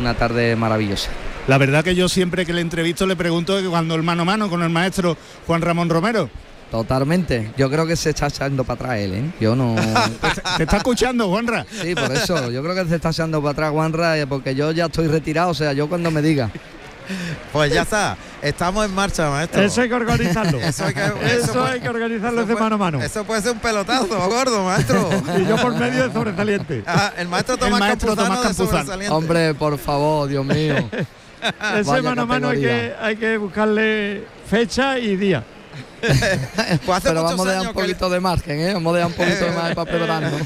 una tarde maravillosa. La verdad que yo siempre que le entrevisto le pregunto que cuando el mano a mano con el maestro Juan Ramón Romero. Totalmente. Yo creo que se está echando para atrás él, ¿eh? Yo no... ¿Te está escuchando, Juanra? Sí, por eso. Yo creo que se está echando para atrás, Juanra, porque yo ya estoy retirado, o sea, yo cuando me diga. Pues ya está, estamos en marcha, maestro. Eso hay que organizarlo. Eso hay que organizarlo ese mano a mano. Eso puede ser un pelotazo, gordo, maestro. Y yo por medio de sobresaliente. El maestro Tomás Campuzano de sobresaliente. Hombre, por favor, Dios mío. Ese mano a mano hay que buscarle fecha y día. Pues pero vamos a dejar un poquito de margen, ¿eh? Vamos a dejar un poquito de margen para prepararnos.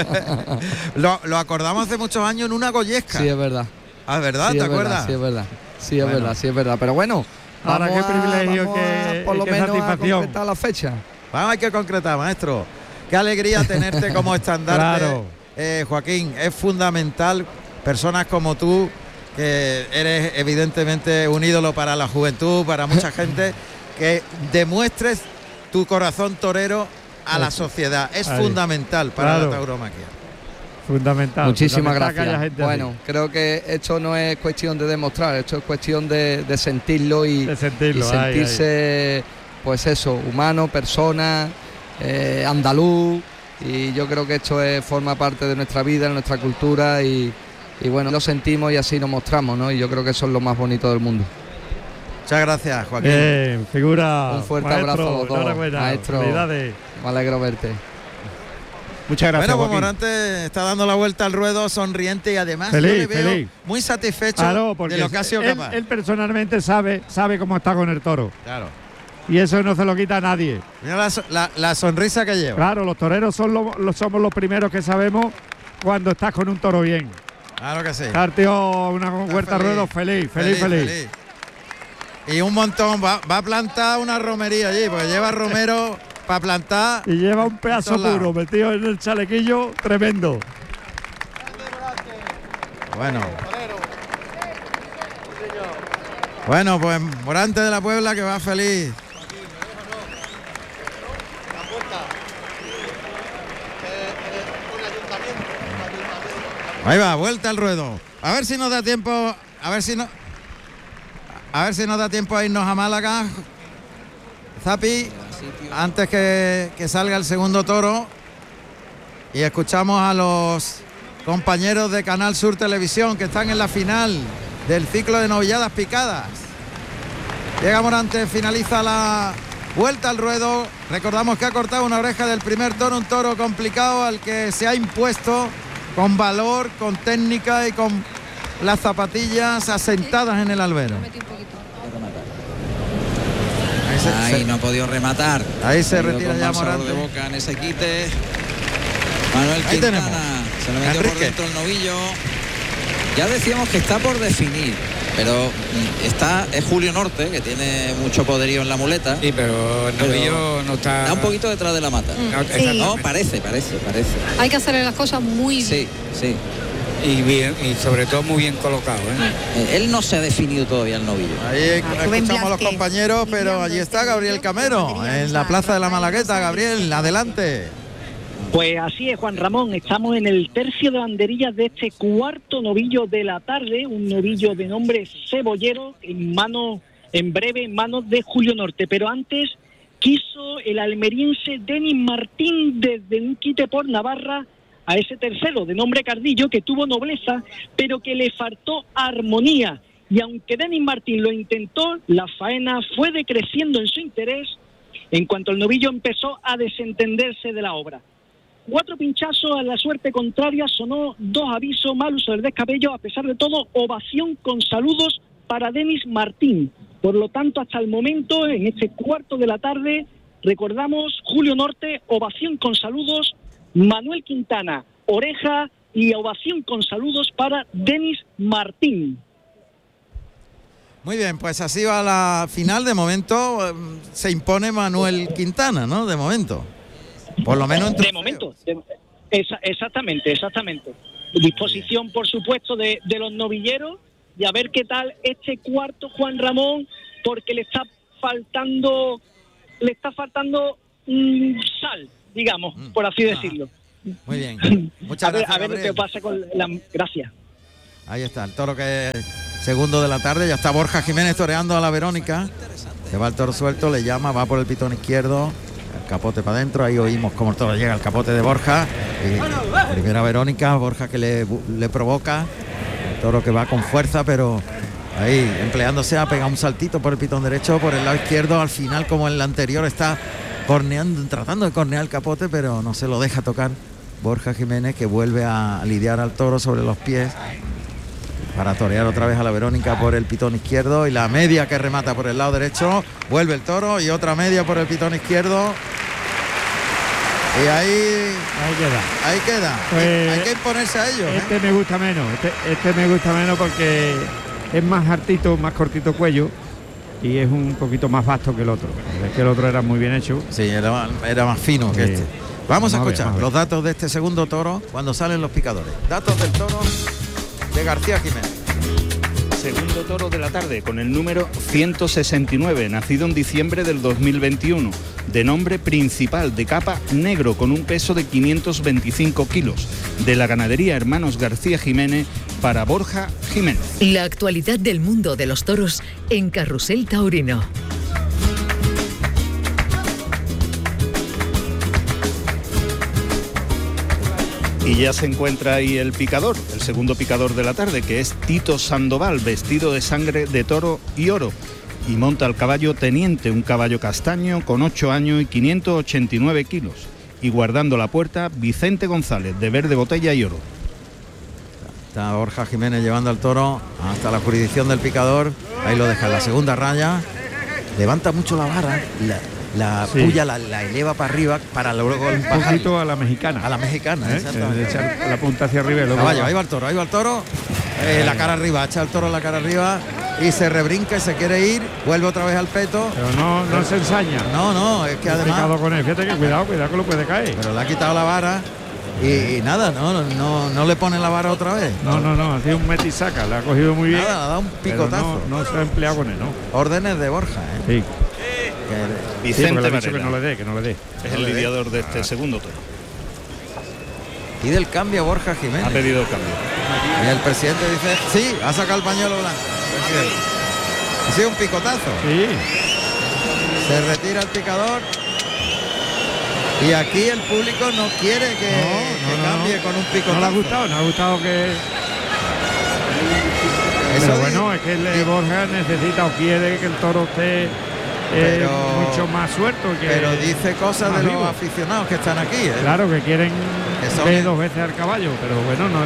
Lo acordamos hace muchos años en una goyesca. Sí, es verdad. Ah, ¿verdad? Sí, ¿te acuerdas? Sí, es verdad. Sí, es verdad, sí, es verdad. Pero bueno, ahora qué privilegio, por lo menos satisfacción. a concretar la fecha. Vamos, hay que concretar, maestro. Qué alegría tenerte como estandarte. Claro. Joaquín, es fundamental personas como tú, que eres evidentemente un ídolo para la juventud, para mucha gente, que demuestres tu corazón torero a la sociedad. Es fundamental para la tauromaquia. Fundamental. Muchísimas gracias. Bueno, creo que esto no es cuestión de demostrar, esto es cuestión de sentirlo y sentirse, pues eso, humano, persona, andaluz, y yo creo que esto forma parte de nuestra vida, de nuestra cultura y bueno, lo sentimos y así nos mostramos, ¿no? Y yo creo que eso es lo más bonito del mundo. Muchas gracias, Joaquín. Figura. Un fuerte abrazo a los dos, maestro. Felicidades. Me alegro verte. Muchas gracias. Bueno, pues Morante está dando la vuelta al ruedo, sonriente y además yo le veo muy satisfecho de lo que ha sido capaz. Él personalmente sabe cómo está con el toro. Claro. Y eso no se lo quita a nadie. Mira la sonrisa que lleva. Claro, los toreros somos los primeros que sabemos cuando estás con un toro bien. Claro que sí. Está el tío una huerta al ruedo feliz. Y un montón, va a plantar una romería allí, porque lleva romero para plantar. Y lleva un pedazo puro metido en el chalequillo tremendo. Bueno, pues Morante de la Puebla que va feliz. Ahí va, vuelta al ruedo. A ver si nos da tiempo, a ver si nos da tiempo a irnos a Málaga. Zapi, antes que salga el segundo toro, y escuchamos a los compañeros de Canal Sur Televisión que están en la final del ciclo de novilladas picadas. Llega Morante, finaliza la vuelta al ruedo. Recordamos que ha cortado una oreja del primer toro, un toro complicado al que se ha impuesto con valor, con técnica y con las zapatillas asentadas en el albero. Ahí no ha podido rematar. Ahí se retira ya Morante. De boca en ese quite. Manuel Quintana se lo metió por dentro el novillo. Ya decíamos que está por definir, pero es Julio Norte, que tiene mucho poderío en la muleta. Sí, pero el novillo no está... Está un poquito detrás de la mata. No, parece. Hay que hacerle las cosas muy bien. Sí. Y bien, y sobre todo muy bien colocado, ¿eh? Él no se ha definido todavía el novillo. Ahí escuchamos a los compañeros, pero allí está Gabriel Camero, en la plaza de la Malagueta. Gabriel, adelante. Pues así es, Juan Ramón, estamos en el tercio de banderillas de este cuarto novillo de la tarde, un novillo de nombre Cebollero, en breve en manos de Julio Norte, pero antes quiso el almeriense Denis Martín desde un quite por Navarra a ese tercero de nombre Cardillo, que tuvo nobleza, pero que le faltó armonía, y aunque Denis Martín lo intentó, la faena fue decreciendo en su interés en cuanto el novillo empezó a desentenderse de la obra. 4 pinchazos a la suerte contraria, sonó 2 avisos, mal uso del descabello, a pesar de todo, ovación con saludos para Denis Martín. Por lo tanto, hasta el momento, en este cuarto de la tarde, recordamos Julio Norte, ovación con saludos, Manuel Quintana, oreja y ovación con saludos para Denis Martín. Muy bien, pues así va la final. De momento se impone Manuel Quintana, ¿no? De momento. Por lo menos de momento. Exactamente. Disposición, por supuesto, de los novilleros, y a ver qué tal este cuarto, Juan Ramón, porque le está faltando sal, digamos, por así decirlo. Muy bien. Muchas gracias. A ver qué pasa con la... Gracias. Ahí está, el toro que es segundo de la tarde. Ya está Borja Jiménez toreando a la Verónica. Se va el toro suelto, le llama, va por el pitón izquierdo. El capote para adentro, ahí oímos cómo el toro llega al capote de Borja. Y primera Verónica, Borja que le provoca. El toro que va con fuerza, pero ahí empleándose a pegar un saltito por el pitón derecho, por el lado izquierdo. Al final, como en la anterior, está corneando, tratando de cornear el capote, pero no se lo deja tocar Borja Jiménez, que vuelve a lidiar al toro sobre los pies para torear otra vez a la Verónica por el pitón izquierdo, y la media que remata por el lado derecho. Vuelve el toro y otra media por el pitón izquierdo. Y ahí queda. Pues hay que imponerse a ellos. Este me gusta menos. Este me gusta menos porque es más hartito, más cortito cuello y es un poquito más vasto que el otro. Es que el otro era muy bien hecho. Sí, era más fino que este. Vamos a escuchar los datos de este segundo toro cuando salen los picadores. Datos del toro de García Jiménez. Segundo toro de la tarde con el número 169, nacido en diciembre del 2021, de nombre Principal, de capa negro, con un peso de 525 kilos, de la ganadería Hermanos García Jiménez, para Borja Jiménez. La actualidad del mundo de los toros en Carrusel Taurino. Y ya se encuentra ahí el picador, el segundo picador de la tarde, que es Tito Sandoval, vestido de sangre de toro y oro. Y monta al caballo Teniente, un caballo castaño con 8 años y 589 kilos. Y guardando la puerta, Vicente González, de verde botella y oro. Está Borja Jiménez llevando al toro hasta la jurisdicción del picador. Ahí lo deja en la segunda raya. Levanta mucho la vara. La puya la eleva para arriba para luego un poquito a la mexicana. A la mexicana, exactamente. Echar la punta hacia arriba y luego caballo, ahí va el toro. La cara arriba, echa el toro la cara arriba y se rebrinca y se quiere ir, vuelve otra vez al peto. Pero no se ensaña. No, es que además. Con él. Fíjate que cuidado que lo puede caer. Pero le ha quitado la vara y nada, no le pone la vara otra vez. No, ha sido un metisaca, la ha cogido muy bien. Nada, le ha dado un picotazo. No se ha empleado con él, ¿no? Órdenes de Borja, Sí. Vicente Varela, que no le dé. Es el lidiador de este segundo toro. Pide el cambio Borja Jiménez. Ha pedido el cambio. Y el presidente dice, sí, ha sacado el pañuelo blanco. Ha sido un picotazo. Sí. Se retira el picador. Y aquí el público no quiere que cambie con un picotazo. No le ha gustado que... Pero bueno, es que Borja necesita o quiere que el toro esté mucho más suelto. Pero dice cosas de vivo. los aficionados que están aquí. Claro, que quieren ver 2 veces al caballo, pero bueno, no...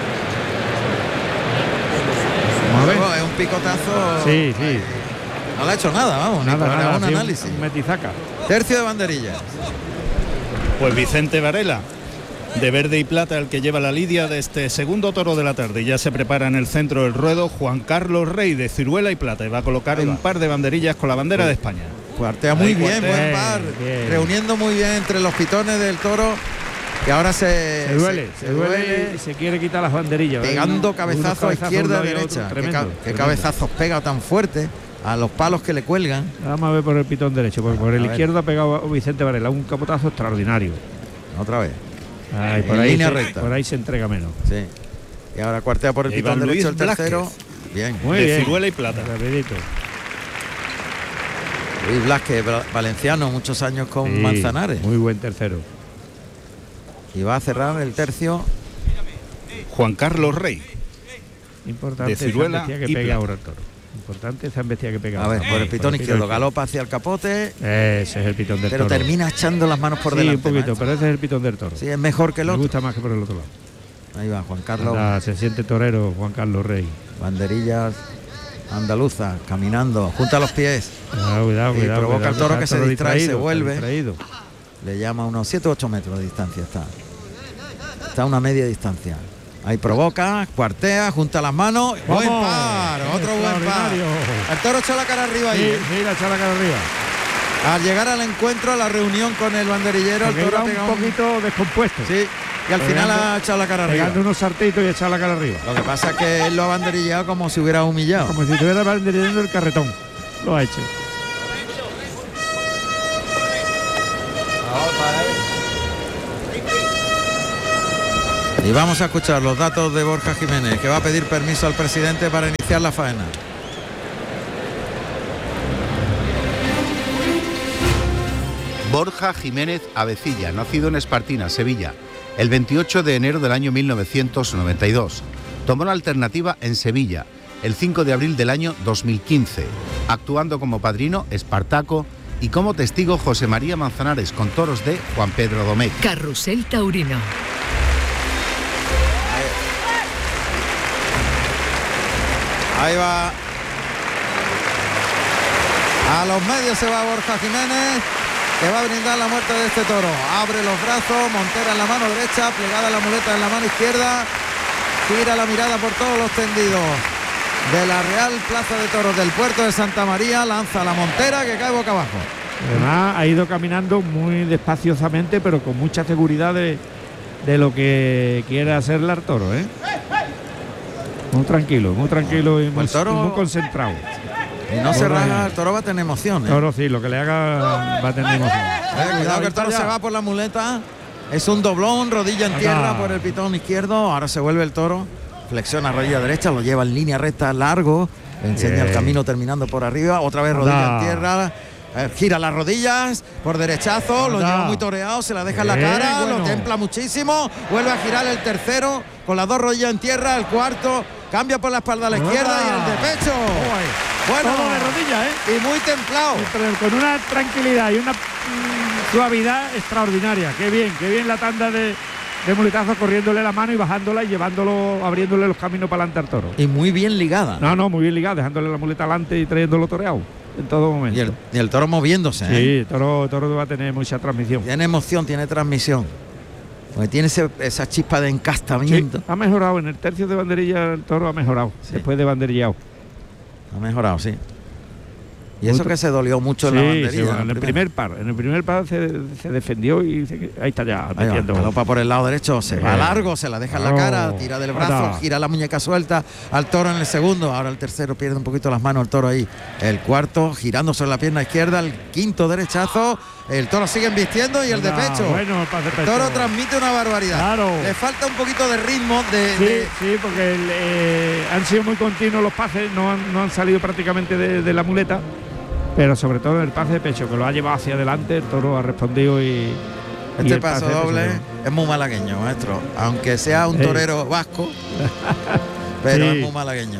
Luego es un picotazo. Sí. No le ha hecho nada, vamos. Nada, un análisis. Un metizaca. Tercio de banderillas. Pues Vicente Varela, de verde y plata, el que lleva la lidia de este segundo toro de la tarde. Ya se prepara en el centro del ruedo Juan Carlos Rey, de ciruela y plata, y va a colocar un par de banderillas con la bandera de España. Cuartea muy bien, buen par, reuniendo muy bien entre los pitones del toro, que ahora se duele y se quiere quitar las banderillas. Pegando cabezazos izquierda y derecha. Qué cabezazos pega tan fuerte a los palos que le cuelgan. Vamos a ver por el pitón derecho, porque por el izquierdo ha pegado Vicente Varela un capotazo extraordinario. Otra vez. Ay, por ahí se entrega menos. Sí. Y ahora cuartea por el pitón derecho el tercero. Bien. Muy bien. Ciruela y plata. Rapidito. Luis Blázquez, valenciano, muchos años con Manzanares. Muy buen tercero. Y va a cerrar el tercio Juan Carlos Rey. Importante de ciruela esa embestida que pega ahora el toro. Importante esa embestida que pega. A ver, por el pitón izquierdo, galopa hacia el capote. Ese es el pitón del toro. Pero termina echando las manos por delante. Sí, un poquito, pero ese es el pitón del toro. Sí, es mejor que el otro. Me gusta más que por el otro lado. Ahí va Juan Carlos. Se siente torero Juan Carlos Rey. Banderillas andaluzas, caminando, junta los pies. Cuidado. Provoca al toro que se distrae, se vuelve. Distraído. Le llama unos 7 o 8 metros de distancia. Está a una media distancia. Ahí provoca, cuartea, junta las manos. Buen par, otro buen par. El toro echó la cara arriba ahí. Sí, la echó la cara arriba. Al llegar al encuentro, a la reunión con el banderillero, porque el toro un poquito descompuesto. Sí, y al final ha echado la cara arriba. Pegando unos saltitos y echado la cara arriba. Lo que pasa es que él lo ha banderillado como si hubiera humillado. Como si estuviera banderillando el carretón. Lo ha hecho. Y vamos a escuchar los datos de Borja Jiménez, que va a pedir permiso al presidente para iniciar la faena. Borja Jiménez Avecilla, nacido en Espartina, Sevilla, el 28 de enero del año 1992. Tomó la alternativa en Sevilla el 5 de abril del año 2015, actuando como padrino Espartaco y como testigo José María Manzanares con toros de Juan Pedro Domecq. Carrusel taurino. Ahí va. A los medios se va Borja Jiménez, que va a brindar la muerte de este toro. Abre los brazos, montera en la mano derecha, plegada la muleta en la mano izquierda, gira la mirada por todos los tendidos de la Real Plaza de Toros del Puerto de Santa María, lanza la montera que cae boca abajo. Además ha ido caminando muy despaciosamente, pero con mucha seguridad de lo que quiere hacerle al toro, ¿eh? Muy tranquilo y muy concentrado. Y no se raja, el toro va a tener emoción, ¿eh? Toro sí, lo que le haga va a tener emoción. Cuidado que el toro se va por la muleta. Es un doblón, rodilla en tierra por el pitón izquierdo. Ahora se vuelve el toro, flexiona rodilla derecha, lo lleva en línea recta largo, enseña el camino terminando por arriba, otra vez rodilla en tierra. Gira las rodillas por derechazo, lo lleva muy toreado, se la deja en la cara, lo templa muchísimo, vuelve a girar el tercero con las dos rodillas en tierra, el cuarto cambia por la espalda a la izquierda y el de pecho. Bueno, todo de rodillas, y muy templado, pero con una tranquilidad y una suavidad extraordinaria. Qué bien la tanda de muletazos, corriéndole la mano y bajándola y llevándolo, abriéndole los caminos para adelante al toro. Y muy bien ligada. No, muy bien ligada, dejándole la muleta adelante y trayéndolo toreado en todo momento. Y el toro moviéndose. Sí, el toro va a tener mucha transmisión. Tiene emoción, tiene transmisión. Porque tiene esa chispa de encastamiento. Sí, ha mejorado en el tercio de banderilla, el toro ha mejorado, después de banderillado. Ha mejorado, sí. Y eso que se dolió mucho en la banderilla. Sí, bueno, en el primer par se defendió y ahí está ya metiendo. Galopa por el lado derecho, se va largo, se la deja en la cara, tira del brazo, gira la muñeca suelta al toro en el segundo. Ahora el tercero pierde un poquito las manos el toro ahí. El cuarto girando sobre la pierna izquierda, el quinto derechazo. El toro sigue embistiendo y el de pecho. Bueno, el de pecho. El toro transmite una barbaridad. Claro. Le falta un poquito de ritmo. Sí, porque han sido muy continuos los pases, no han salido prácticamente de la muleta. Pero sobre todo el pase de pecho, que lo ha llevado hacia adelante, el toro ha respondido y... Este paso doble es muy malagueño, maestro. Aunque sea un torero vasco, pero es muy malagueño.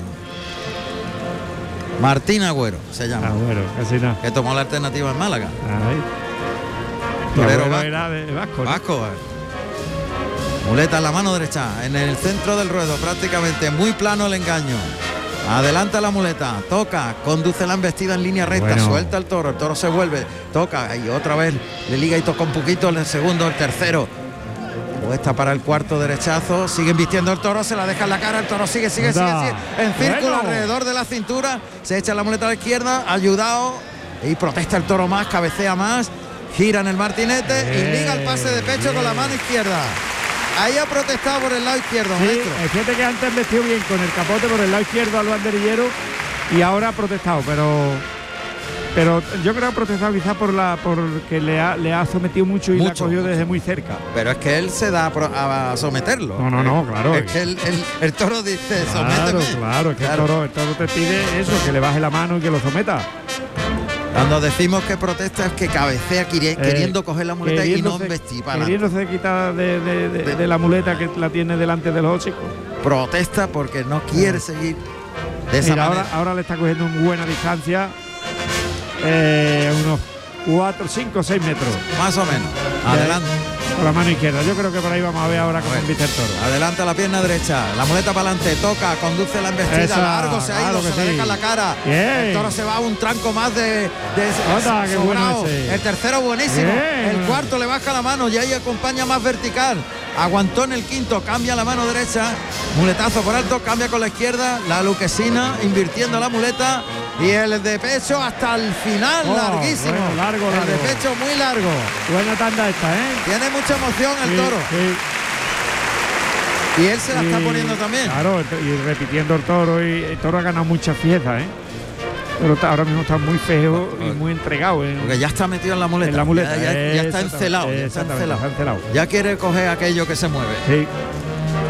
Martín Agüero se llama. Agüero, casi nada. Que tomó la alternativa en Málaga. Torero vasco. Era de vasco, ¿no? Vasco. Muleta en la mano derecha, en el centro del ruedo, prácticamente muy plano el engaño. Adelanta la muleta, toca, conduce la embestida en línea recta, suelta el toro se vuelve, toca y otra vez le liga y toca un poquito en el segundo, el tercero. Puesta para el cuarto derechazo, sigue embistiendo el toro, se la deja en la cara, el toro sigue en círculo alrededor de la cintura, se echa la muleta a la izquierda, ayudado y protesta el toro más, cabecea más, gira en el martinete y liga el pase de pecho con la mano izquierda. Ahí ha protestado por el lado izquierdo, maestro. Fíjate que antes vestió bien con el capote por el lado izquierdo al banderillero y ahora ha protestado, pero yo creo que ha protestado quizás porque le ha sometido mucho y la ha cogido desde muy cerca. Pero es que él se da a someterlo. No, claro. Es que el toro dice, sométeme. Claro, es que el toro te pide eso, que le baje la mano y que lo someta. Cuando decimos que protesta es que cabecea queriendo coger la muleta y no embestir para queriéndose quitar de la muleta que la tiene delante de los hocicos. Protesta porque no quiere seguir de esa manera. Ahora le está cogiendo en buena distancia, unos 4, 5, 6 metros. Más o menos. Adelante. Con la mano izquierda. Yo creo que por ahí vamos a ver ahora cómo invita el toro. Adelanta la pierna derecha, la muleta para adelante, toca, conduce la embestida, largo se ha ido, se la deja en la cara. El toro se va a un tranco más de qué bueno ese. El tercero buenísimo. El cuarto le baja la mano y ahí acompaña más vertical. Aguantó en el quinto, cambia la mano derecha, muletazo por alto, cambia con la izquierda, la luquesina, invirtiendo la muleta. Y el de pecho hasta el final, larguísimo. Bueno, largo. El de pecho muy largo. Buena tanda esta, ¿eh? Tiene mucha emoción el toro. Sí. Y él se la está poniendo también. Claro, y repitiendo el toro. Y el toro ha ganado muchas piezas, ¿eh? Pero ahora mismo está muy feo y muy entregado. Porque ya está metido en la muleta. Ya está encelado. Ya quiere coger aquello que se mueve. Sí.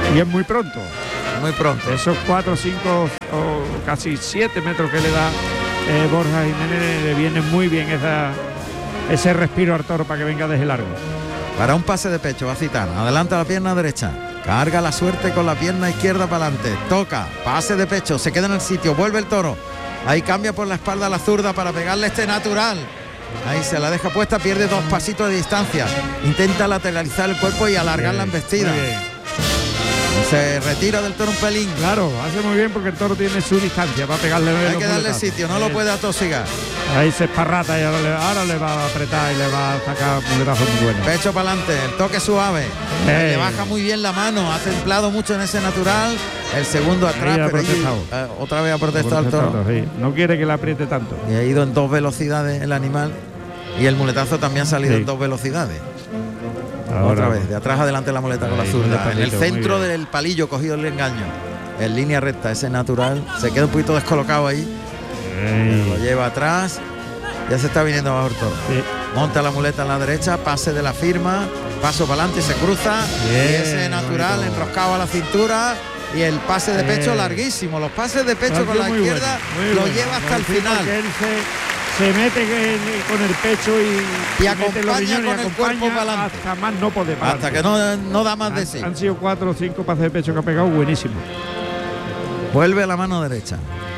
Y es muy pronto. Muy pronto. Esos 4, 5 o casi 7 metros que le da Borja Jiménez le viene muy bien ese respiro al toro para que venga desde largo. Para un pase de pecho va Citana, adelanta la pierna derecha, carga la suerte con la pierna izquierda para adelante, toca, pase de pecho, se queda en el sitio, vuelve el toro, ahí cambia por la espalda a la zurda para pegarle este natural, ahí se la deja puesta, pierde 2 pasitos de distancia, intenta lateralizar el cuerpo y alargar la embestida. Se retira del toro un pelín. Claro, hace muy bien porque el toro tiene su distancia para pegarle. Hay que darle sitio, no lo puede atosigar. Ahí se esparrata y ahora le va a apretar y le va a sacar muletazos muy buenos. Pecho para adelante, el toque suave. Le baja muy bien la mano, ha templado mucho en ese natural. El segundo atrás, pero otra vez ha protestado el toro. Sí. No quiere que le apriete tanto. Y ha ido en 2 velocidades el animal. Y el muletazo también ha salido en 2 velocidades. Otra vez, de atrás adelante la muleta con la zurda. En el centro del palillo cogido el engaño. En línea recta, ese natural. Se queda un poquito descolocado ahí. Lo lleva atrás. Ya se está viniendo abajo el toro. Monta la muleta en la derecha, pase de la firma, paso para adelante y se cruza. Y ese natural enroscado a la cintura. Y el pase de pecho larguísimo. Los pases de pecho con la izquierda lo lleva hasta el final. Se mete con el pecho y acompaña con el cuerpo para adelante. Hasta más no puede parar. Hasta que no da más de sí. Han sido 4 o 5 pases de pecho que ha pegado buenísimo. Vuelve a la mano derecha.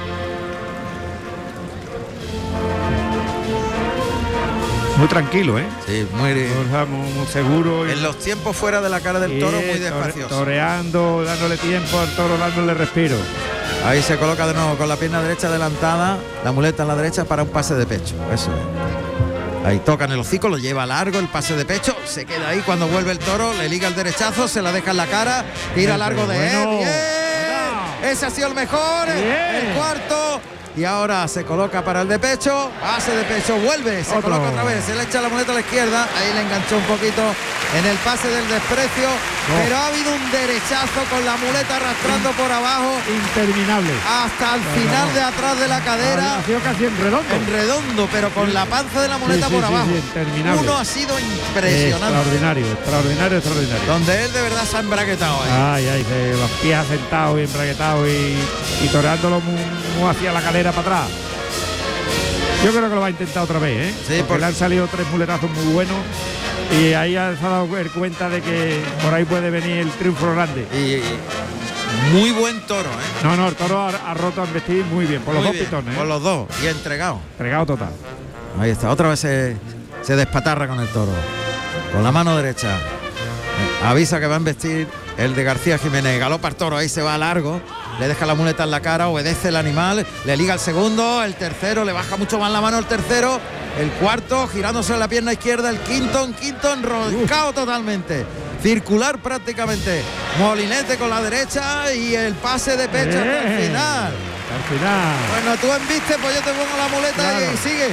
Muy tranquilo, ¿eh? Sí, muy seguro. En los tiempos fuera de la cara del toro, muy despacioso. Toreando, dándole tiempo al toro, dándole respiro. Ahí se coloca de nuevo con la pierna derecha adelantada, la muleta en la derecha para un pase de pecho. Eso es. Ahí toca en el hocico, lo lleva largo, el pase de pecho, se queda ahí cuando vuelve el toro, le liga el derechazo, se la deja en la cara, tira largo de él. ¡Bien! Ese ha sido el mejor, el cuarto. Y ahora se coloca para el de pecho, pase de pecho, vuelve, se coloca otra vez, se le echa la muleta a la izquierda, ahí le enganchó un poquito en el pase del desprecio, pero ha habido un derechazo con la muleta arrastrando por abajo. Interminable. Hasta el final de atrás de la cadera. Ha sido casi en redondo. En redondo, pero con la panza de la muleta por abajo. Interminable. Uno ha sido impresionante. Extraordinario. Donde él de verdad se ha embraguetado ahí. Los pies asentados y embraguetados y toreándolo muy hacia la cadera para atrás. Yo creo que lo va a intentar otra vez, ¿eh? Sí, porque le han salido 3 muletazos muy buenos y ahí se ha dado cuenta de que por ahí puede venir el triunfo grande. Y muy buen toro, ¿eh? No, el toro ha roto al vestir muy bien, por los dos pitones. Por los dos, y entregado. Entregado total. Ahí está, otra vez se despatarra con el toro. Con la mano derecha. Avisa que va a embestir el de García Jiménez. Galopa el toro, ahí se va largo. Le deja la muleta en la cara, obedece el animal, le liga el segundo, el tercero, le baja mucho más la mano el tercero, el cuarto, girándose en la pierna izquierda, el quinto enroscado totalmente, circular prácticamente, molinete con la derecha y el pase de pecho hasta el final. Bueno, tú embiste, pues yo te pongo la muleta y sigue.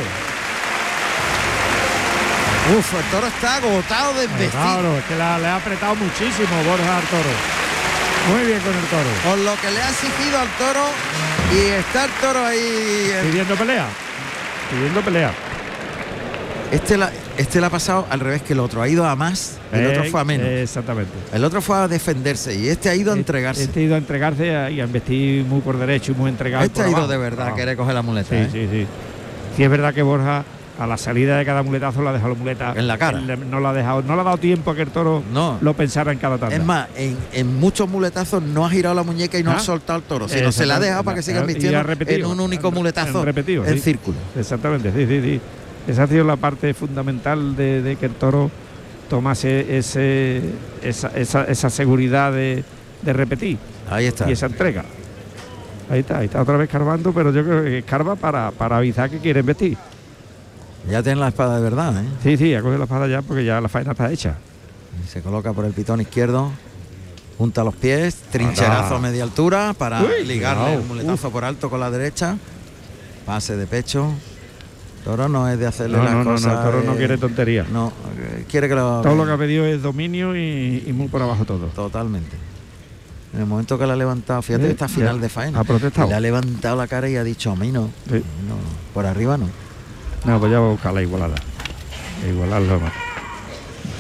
El toro está agotado de embestir. Claro, es que le ha apretado muchísimo Borja al toro. Muy bien con el toro. Por lo que le ha exigido al toro y está el toro ahí. Pidiendo pelea. Este le ha pasado al revés que el otro. Ha ido a más, el otro fue a menos. Exactamente. El otro fue a defenderse y este ha ido a entregarse. Este ha ido a entregarse y a investir muy por derecho y muy entregado. Este ha ido de verdad a querer coger la muleta. Sí. Sí, es verdad que Borja a la salida de cada muletazo le ha dejado la muleta en la cara. No le ha dado tiempo a que el toro lo pensara en cada tanda. Es más, en muchos muletazos no ha girado la muñeca y no ha soltado el toro, sino se la ha dejado para que siga vistiendo en un único muletazo en círculo. Exactamente, sí. Esa ha sido la parte fundamental de que el toro tomase esa seguridad de repetir. Ahí está. Y esa entrega. Ahí está otra vez escarbando, pero yo creo que escarba para avisar que quiere vestir. Ya tiene la espada de verdad, ¿eh? Sí, ha cogido la espada ya porque ya la faena está hecha. Y se coloca por el pitón izquierdo, junta los pies, trincherazo a media altura para ligarle el muletazo por alto con la derecha. Pase de pecho. Toro no es de hacerle las cosas. No, Toro no quiere tontería. No, quiere que todo lo que ha pedido es dominio y muy por abajo todo. Totalmente. En el momento que la ha levantado, fíjate que está final de faena. Ha protestado. Le ha levantado la cara y ha dicho, a mí no. Sí. No, por arriba no. No, pues ya voy a buscar la igualada. Igualarlo más.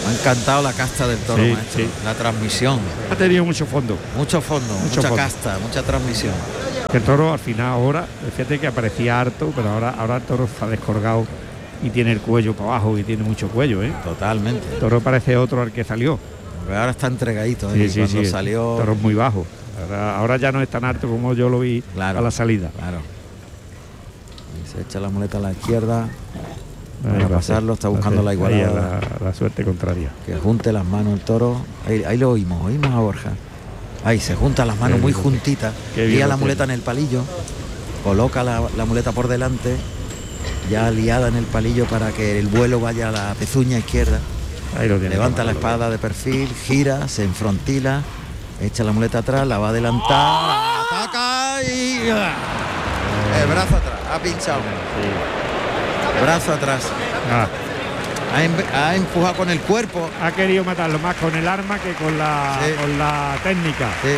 ha encantado la casta del toro, sí, maestro. Sí. La transmisión. Ha tenido mucho fondo. Mucho fondo, mucha fondo. casta, mucha transmisión. El toro al final ahora, fíjate que aparecía harto, pero ahora el toro está descolgado y tiene el cuello para abajo y tiene mucho cuello, ¿eh? Totalmente. El toro parece otro al que salió. Pero ahora está entregadito, Sí, ¿eh? sí, Cuando sí. salió. El toro es muy bajo. Ahora ya no es tan alto como yo lo vi a la salida. Claro. Y se echa la muleta a la izquierda. Ahí Para pasarlo, está buscando la igualada. La suerte contraria. Que junte las manos el toro. Ahí lo oímos a Borja. Ahí se juntan las manos muy juntitas. Lía la muleta en el palillo. Coloca la muleta por delante. Ya liada en el palillo para que el vuelo vaya a la pezuña izquierda. Ahí lo tiene. Levanta la espada de perfil, gira, se enfrontila, echa la muleta atrás, la va a adelantar, ataca y... El brazo atrás, ha pinchado. Brazo atrás. Ha empujado con el cuerpo. Ha querido matarlo más con el arma que con la técnica. Sí.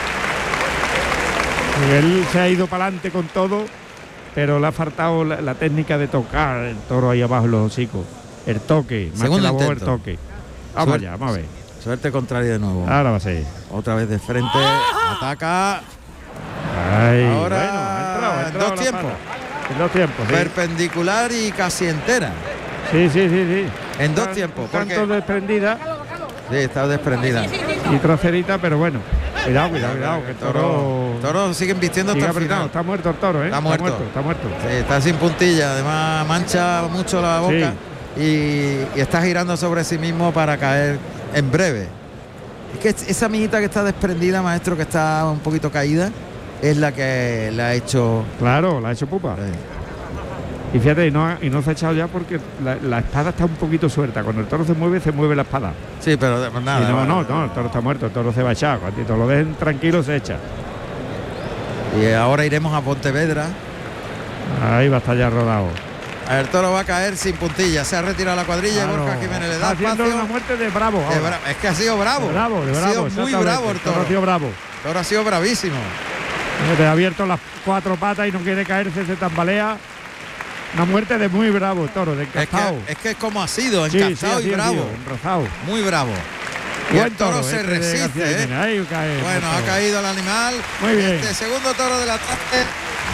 Y él se ha ido para adelante con todo, pero le ha faltado la técnica de tocar el toro ahí abajo en los hocicos. El toque, más Segundo que la voz, el intento. toque. Vamos allá, vamos a ver. Suerte contraria de nuevo. Ahora va a ser. Otra vez de frente, ataca. Ay, Ahora bueno, ha entrado en dos tiempos. En dos tiempos, sí. Perpendicular y casi entera. Sí. En dos tiempos. Tanto desprendida. Sí, está desprendida. Y traserita, pero bueno. Cuidado, que el toro sigue vistiendo hasta el final. Está muerto el toro, ¿eh? Está muerto. Sí, está sin puntilla, además mancha mucho la boca y está girando sobre sí mismo para caer en breve. Es que esa mijita que está desprendida, maestro, que está un poquito caída, es la que la ha hecho. Claro, la ha hecho pupa. Sí. Y fíjate, y no se ha echado ya porque la espada está un poquito suelta. Cuando el toro se mueve la espada. Sí, pero nada. No, el toro está muerto, el toro se va a echar. Cuando lo dejen tranquilo se echa. Y ahora iremos a Pontevedra. Ahí va a estar ya rodado. El toro va a caer sin puntilla. Se ha retirado la cuadrilla y Borja Jiménez le da haciendo una muerte de bravo. Es que ha sido bravo. De bravo. Ha sido muy bravo el toro. Ha sido bravo. El toro ha sido bravísimo. Te ha abierto las cuatro patas y no quiere caerse, se tambalea. Una muerte de muy bravo, toro, de encastado. Es que es como ha sido, encastado y bravo. Muy bravo. Y el toro se resiste. Bueno, ha caído el animal. Muy bien. Este segundo toro de la tarde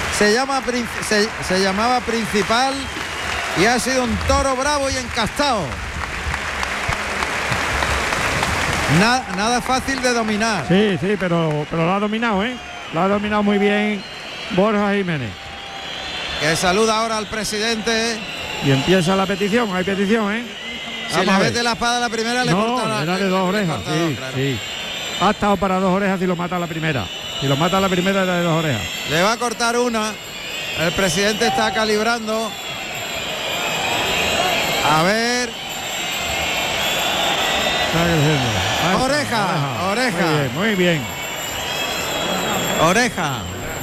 se llamaba Principal y ha sido un toro bravo y encastado. Nada fácil de dominar. Sí, pero lo ha dominado, ¿eh? Lo ha dominado muy bien Borja Jiménez. Que saluda ahora al presidente. Y empieza la petición, hay petición, ¿eh? Si le mete la espada a la primera, le corta la... era de dos orejas, sí. Ha estado para dos orejas y lo mata a la primera. Si lo mata a la primera, era de dos orejas. Le va a cortar una. El presidente está calibrando. A ver. Oreja. Muy bien. Oreja.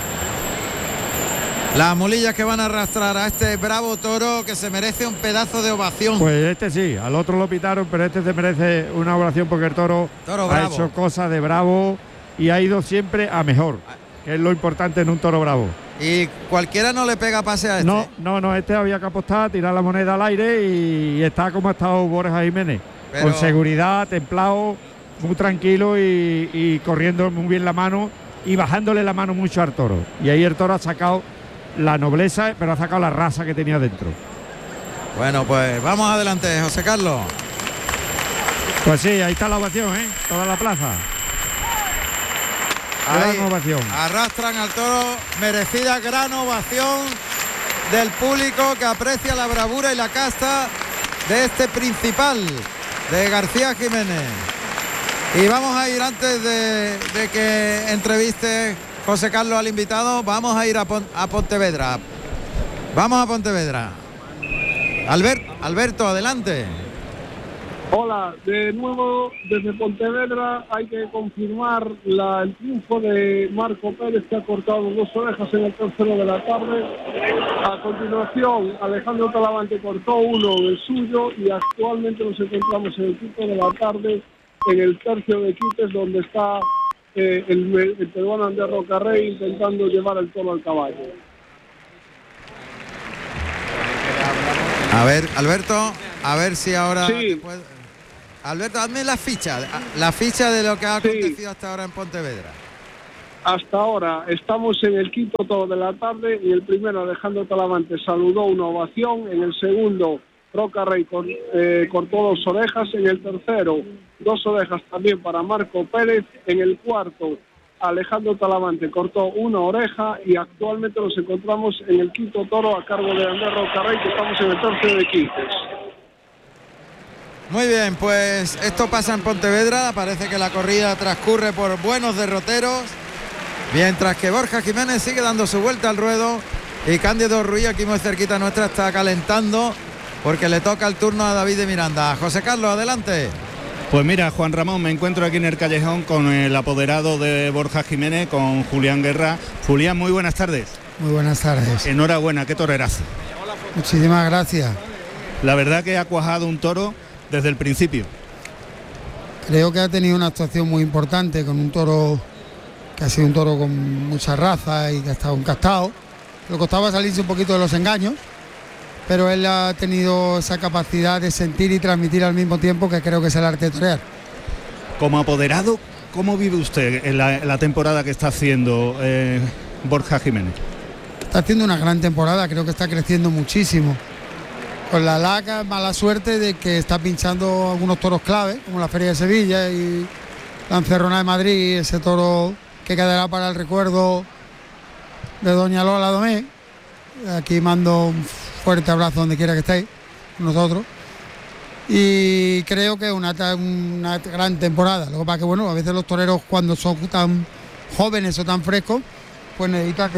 Las mulillas que van a arrastrar a este bravo toro que se merece un pedazo de ovación. Pues este sí, al otro lo pitaron, pero este se merece una ovación porque el toro ha hecho cosas de bravo y ha ido siempre a mejor, que es lo importante en un toro bravo. Y cualquiera no le pega pase a este. No, este había que apostar, tirar la moneda al aire y está como ha estado Borja Jiménez. Con seguridad, templado, muy tranquilo y corriendo muy bien la mano y bajándole la mano mucho al toro. Y ahí el toro ha sacado la nobleza, pero ha sacado la raza que tenía dentro. Bueno, pues vamos adelante, José Carlos. Pues sí, ahí está la ovación, ¿eh? Toda la plaza. Gran ovación. Arrastran al toro, merecida gran ovación del público que aprecia la bravura y la casta de este Principal de García Jiménez. Y vamos a ir antes de que entreviste José Carlos al invitado, vamos a ir a Pontevedra. Vamos a Pontevedra. Alberto, adelante. Hola, de nuevo desde Pontevedra hay que confirmar el triunfo de Marco Pérez, que ha cortado dos orejas en el tercero de la tarde. A continuación, Alejandro Talavante cortó uno del suyo y actualmente nos encontramos en el quinto de la tarde en el tercio de quites, donde está el peruano Andrés Rocarrey intentando llevar el toro al caballo. A ver, Alberto, a ver si ahora... Sí. Alberto, hazme la ficha de lo que ha acontecido hasta ahora en Pontevedra. Hasta ahora estamos en el quinto toro de la tarde y el primero, Alejandro Talavante, saludó una ovación. En el segundo, Roca Rey cortó 2 orejas. En el tercero, 2 orejas también para Marco Pérez. En el cuarto, Alejandro Talavante cortó 1 oreja y actualmente nos encontramos en el quinto toro a cargo de Andrés Roca Rey, que estamos en el tercio de quintes. Muy bien, pues esto pasa en Pontevedra. Parece que la corrida transcurre por buenos derroteros, mientras que Borja Jiménez sigue dando su vuelta al ruedo y Cándido Ruiz, aquí muy cerquita nuestra, está calentando porque le toca el turno a David de Miranda. José Carlos, adelante. Pues mira, Juan Ramón, me encuentro aquí en el callejón con el apoderado de Borja Jiménez, con Julián Guerra. Julián, muy buenas tardes. Muy buenas tardes. Enhorabuena, qué torerazo. Muchísimas gracias. La verdad que ha cuajado un toro desde el principio. Creo que ha tenido una actuación muy importante con un toro que ha sido un toro con mucha raza y que ha estado encastado. Le costaba salirse un poquito de los engaños, pero él ha tenido esa capacidad de sentir y transmitir al mismo tiempo, que creo que es el arte de torear. Como apoderado, ¿cómo vive usted en la temporada que está haciendo Borja Jiménez? Está haciendo una gran temporada, creo que está creciendo muchísimo. Con la mala suerte de que está pinchando algunos toros clave, como la Feria de Sevilla y la Encerrona de Madrid, ese toro que quedará para el recuerdo de doña Lola Domé. Aquí mando un fuerte abrazo donde quiera que estéis, nosotros. Y creo que es una gran temporada. Lo que pasa es que, bueno, a veces los toreros, cuando son tan jóvenes o tan frescos, pues necesitan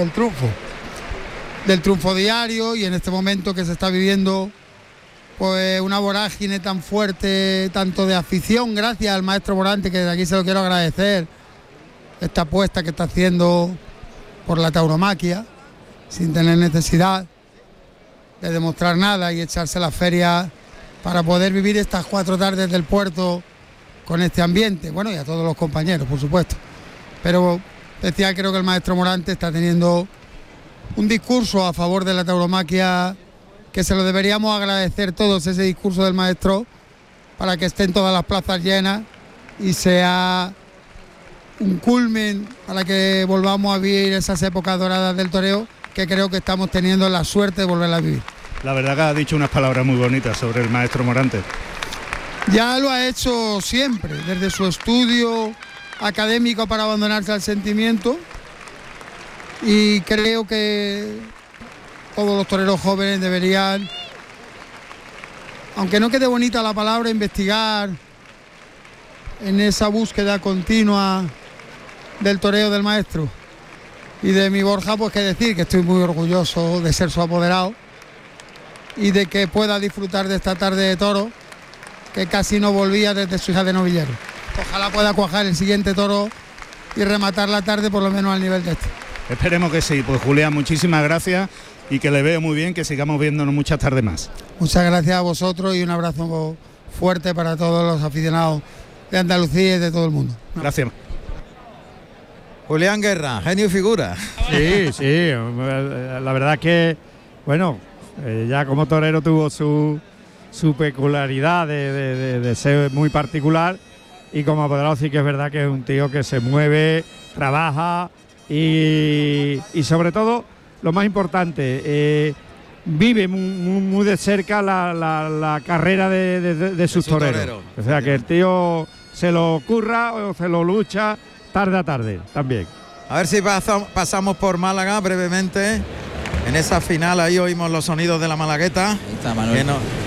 del triunfo diario, y en este momento que se está viviendo pues una vorágine tan fuerte, tanto de afición, gracias al maestro Morante, que de aquí se lo quiero agradecer, esta apuesta que está haciendo por la tauromaquia, sin tener necesidad de demostrar nada y echarse la feria para poder vivir estas 4 tardes del puerto con este ambiente, bueno, y a todos los compañeros, por supuesto. Pero decía, creo que el maestro Morante está teniendo un discurso a favor de la tauromaquia que se lo deberíamos agradecer todos, ese discurso del maestro, para que estén todas las plazas llenas y sea un culmen para que volvamos a vivir esas épocas doradas del toreo, que creo que estamos teniendo la suerte de volver a vivir. La verdad que ha dicho unas palabras muy bonitas sobre el maestro Morante. Ya lo ha hecho siempre, desde su estudio académico para abandonarse al sentimiento, y creo que todos los toreros jóvenes deberían, aunque no quede bonita la palabra, investigar en esa búsqueda continua del toreo del maestro. Y de mi Borja, pues qué decir, que estoy muy orgulloso de ser su apoderado y de que pueda disfrutar de esta tarde de toro, que casi no volvía desde su hija de novillero. Ojalá pueda cuajar el siguiente toro y rematar la tarde por lo menos al nivel de este. Esperemos que sí. Pues Julián, muchísimas gracias y que le veo muy bien, que sigamos viéndonos muchas tardes más. Muchas gracias a vosotros y un abrazo fuerte para todos los aficionados de Andalucía y de todo el mundo. Gracias. Julián Guerra, genio y figura. Sí, la verdad es que, bueno, ya como torero tuvo su peculiaridad de ser muy particular, y como apoderado sí que es verdad que es un tío que se mueve, trabaja y sobre todo, lo más importante, vive muy de cerca la carrera de sus toreros. O sea, que el tío se lo curra o se lo lucha tarde a tarde también. A ver si pasamos por Málaga brevemente. En esa final ahí oímos los sonidos de la Malagueta. Ahí está Manuel.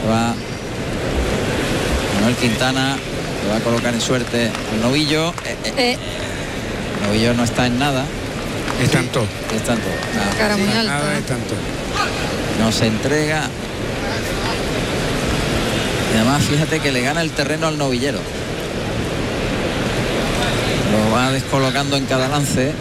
Manuel Quintana le va a colocar en suerte al novillo. El novillo no está en nada. Es tanto. Es tanto. Nada. Cara muy alta. Nada es tanto. No se entrega. Y además fíjate que le gana el terreno al novillero. Lo va descolocando en cada lance.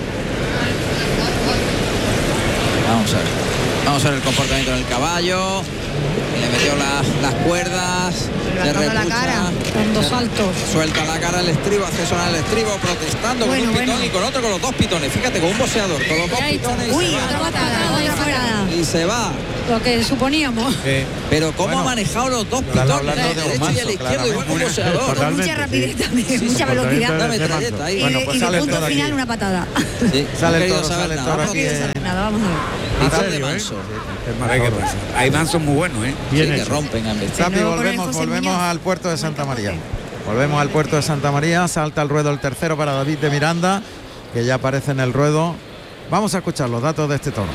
Vamos a ver el comportamiento del caballo. Le metió las cuerdas. Se repucha, la cara con 2 saltos. Suelta la cara al estribo, hace sonar el estribo, protestando con un pitón y con otro con los 2 pitones. Fíjate, con un boxeador, con los 2 pitones. Uy, otra patada. y se va. Lo que suponíamos. Pero cómo ha manejado los dos pitones, el derecho y el izquierdo, igual como boxeador. Con mucha rapidez también, mucha velocidad. Una metralleta ahí. Bueno, pues y de punto final una patada. Sí, sale el toro No quiere saber nada, vamos a ver. de Manso. Hay mansos muy buenos, ¿eh? Sí, que rompen a Tapi, volvemos al puerto de Santa María. Volvemos al puerto de Santa María. Salta al ruedo el tercero para David de Miranda, que ya aparece en el ruedo. Vamos a escuchar los datos de este toro.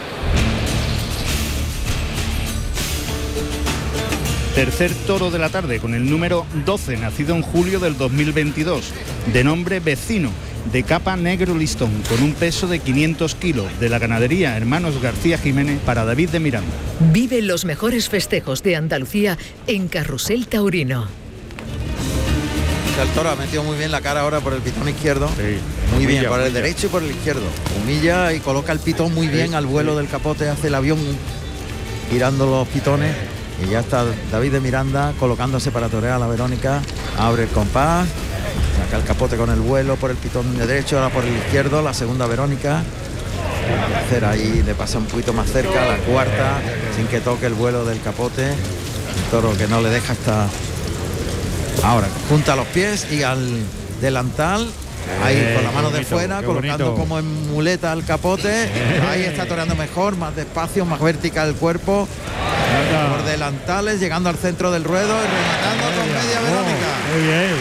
Tercer toro de la tarde con el número 12, nacido en julio del 2022, de nombre Vecino, de capa negro listón, con un peso de 500 kilos, de la ganadería Hermanos García Jiménez, para David de Miranda. Vive los mejores festejos de Andalucía en Carrusel Taurino. El toro ha metido muy bien la cara ahora por el pitón izquierdo. Sí, muy bien, por el derecho y por el izquierdo. Humilla y coloca el pitón muy bien al vuelo del capote, hace el avión girando los pitones. Y ya está David de Miranda colocándose para torear a la Verónica. Abre el compás, saca el capote con el vuelo por el pitón de derecho, ahora por el izquierdo, la segunda Verónica. La tercera ahí le pasa un poquito más cerca, la cuarta, sin que toque el vuelo del capote. El toro que no le deja hasta... Ahora, junta los pies y al delantal, ahí con la mano de fuera, colocando como en muleta el capote. Ahí está toreando mejor, más despacio, más vertical el cuerpo. Por delantales, llegando al centro del ruedo y rematando con media Verónica. Muy bien.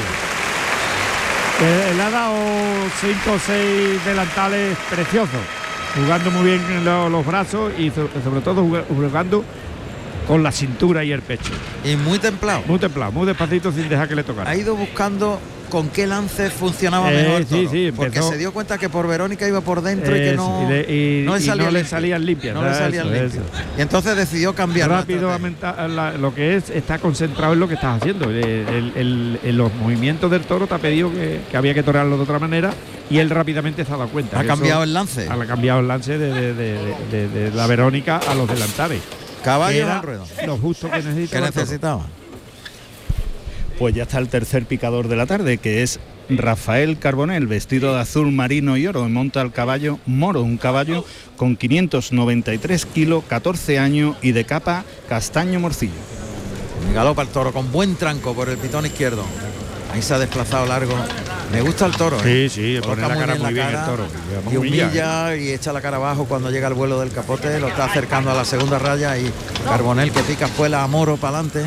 Le ha dado 5 o 6 delantales preciosos, jugando muy bien los brazos y sobre todo jugando con la cintura y el pecho. Y muy templado. Muy templado, muy despacito sin dejar que le tocara. Ha ido buscando con qué lance funcionaba mejor el toro, sí, porque se dio cuenta que por Verónica iba por dentro y que no le salían limpias. Y entonces decidió cambiar rápidamente lo que está concentrado en lo que estás haciendo. En los movimientos del toro te ha pedido que había que torearlo de otra manera y él rápidamente se ha dado cuenta. Ha cambiado el lance. Ha cambiado el lance de la Verónica a los delantales. Caballo al ruedo. Lo justo que necesitaba. Pues ya está el tercer picador de la tarde, que es Rafael Carbonell, vestido de azul marino y oro, y monta al caballo Moro, un caballo con 593 kilos, 14 años y de capa castaño morcillo. Galopa el toro con buen tranco por el pitón izquierdo. Ahí se ha desplazado largo. Me gusta el toro. Sí, pone la cara muy bien el toro. Y humilla y echa la cara abajo cuando llega el vuelo del capote. Lo está acercando a la segunda raya y Carbonell que pica espuela a Moro para adelante.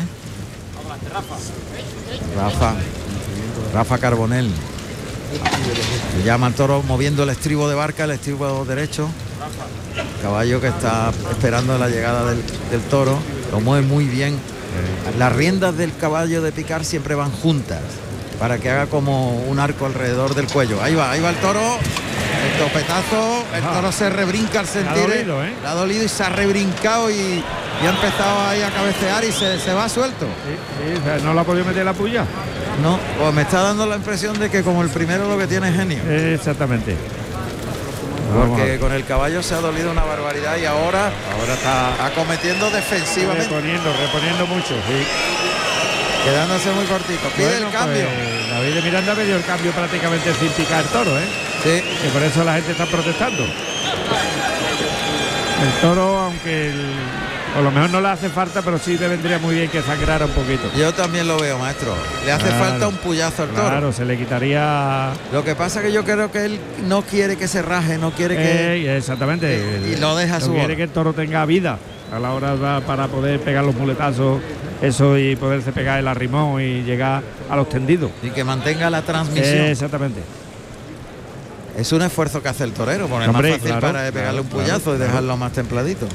Rafa Carbonell. Se llama el toro moviendo el estribo de barca, el estribo derecho. Caballo que está esperando la llegada del toro. Lo mueve muy bien. Las riendas del caballo de picar siempre van juntas para que haga como un arco alrededor del cuello. Ahí va el toro. El topetazo. El toro se rebrinca al sentir. Le ha dolido y se ha rebrincado y ha empezado ahí a cabecear y se va suelto. Sí, o sea, no la ha podido meter la puya. No, pues me está dando la impresión de que como el primero lo que tiene es genio. Exactamente. Porque con el caballo se ha dolido una barbaridad y ahora está acometiendo defensivamente. Reponiendo mucho, sí. Quedándose muy cortito. Pide el cambio. Pues, David de Miranda me dio el cambio prácticamente sin picar el toro, Sí. Que por eso la gente está protestando. El toro, aunque a lo mejor no le hace falta, pero sí le vendría muy bien que sangrara un poquito. Yo también lo veo, maestro. Le hace falta un puyazo al toro. Claro, se le quitaría... Lo que pasa es que yo creo que él no quiere que se raje, no quiere que... Exactamente. Y lo deja a su hora. Quiere que el toro tenga vida a la hora para poder pegar los muletazos, eso, y poderse pegar el arrimón y llegar a los tendidos. Y que mantenga la transmisión. Exactamente. Es un esfuerzo que hace el torero, porque es más fácil para pegarle un puyazo y dejarlo más templadito.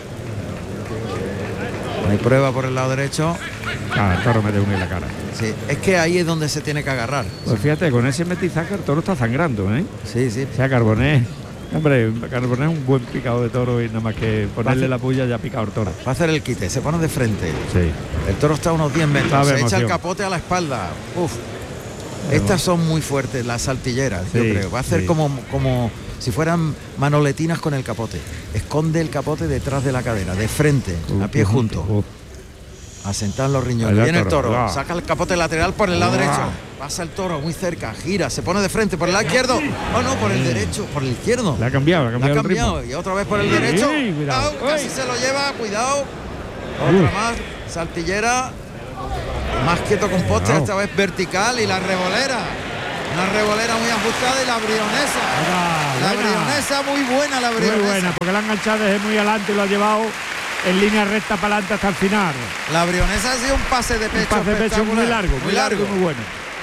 Hay prueba por el lado derecho. El toro mete uno en la cara. Sí, es que ahí es donde se tiene que agarrar. Pues fíjate, con ese metizaje el toro está sangrando, Sí. O sea, Carbonell. Hombre, Carbonell es un buen picado de toro y nada más que ponerle la puya ya ha picado el toro. Va a hacer el quite, se pone de frente. Sí. El toro está a unos 10 metros, se echa el capote a la espalda. Uf. Estas son muy fuertes, las saltilleras, yo creo. Va a hacer como si fueran manoletinas con el capote. Esconde el capote detrás de la cadera, de frente, a pie junto. A sentar los riñones. Allá Viene el toro. va. Saca el capote lateral por el lado derecho. Pasa el toro muy cerca. Gira. Se pone de frente por el lado izquierdo. Oh, no, por el derecho. Por el izquierdo. Le ha cambiado, el ritmo. Y otra vez por el derecho. Cuidado. Casi se lo lleva. Cuidado. Otra más. Saltillera. Más quieto con poste. Esta vez vertical. Y la revolera. Una revolera muy ajustada y la brionesa. La brionesa muy buena, la brionesa. Muy buena, porque la ha enganchado desde muy adelante y lo ha llevado en línea recta para adelante hasta el final. La brionesa ha sido un pase de pecho. Un pase de pecho muy largo, muy bueno.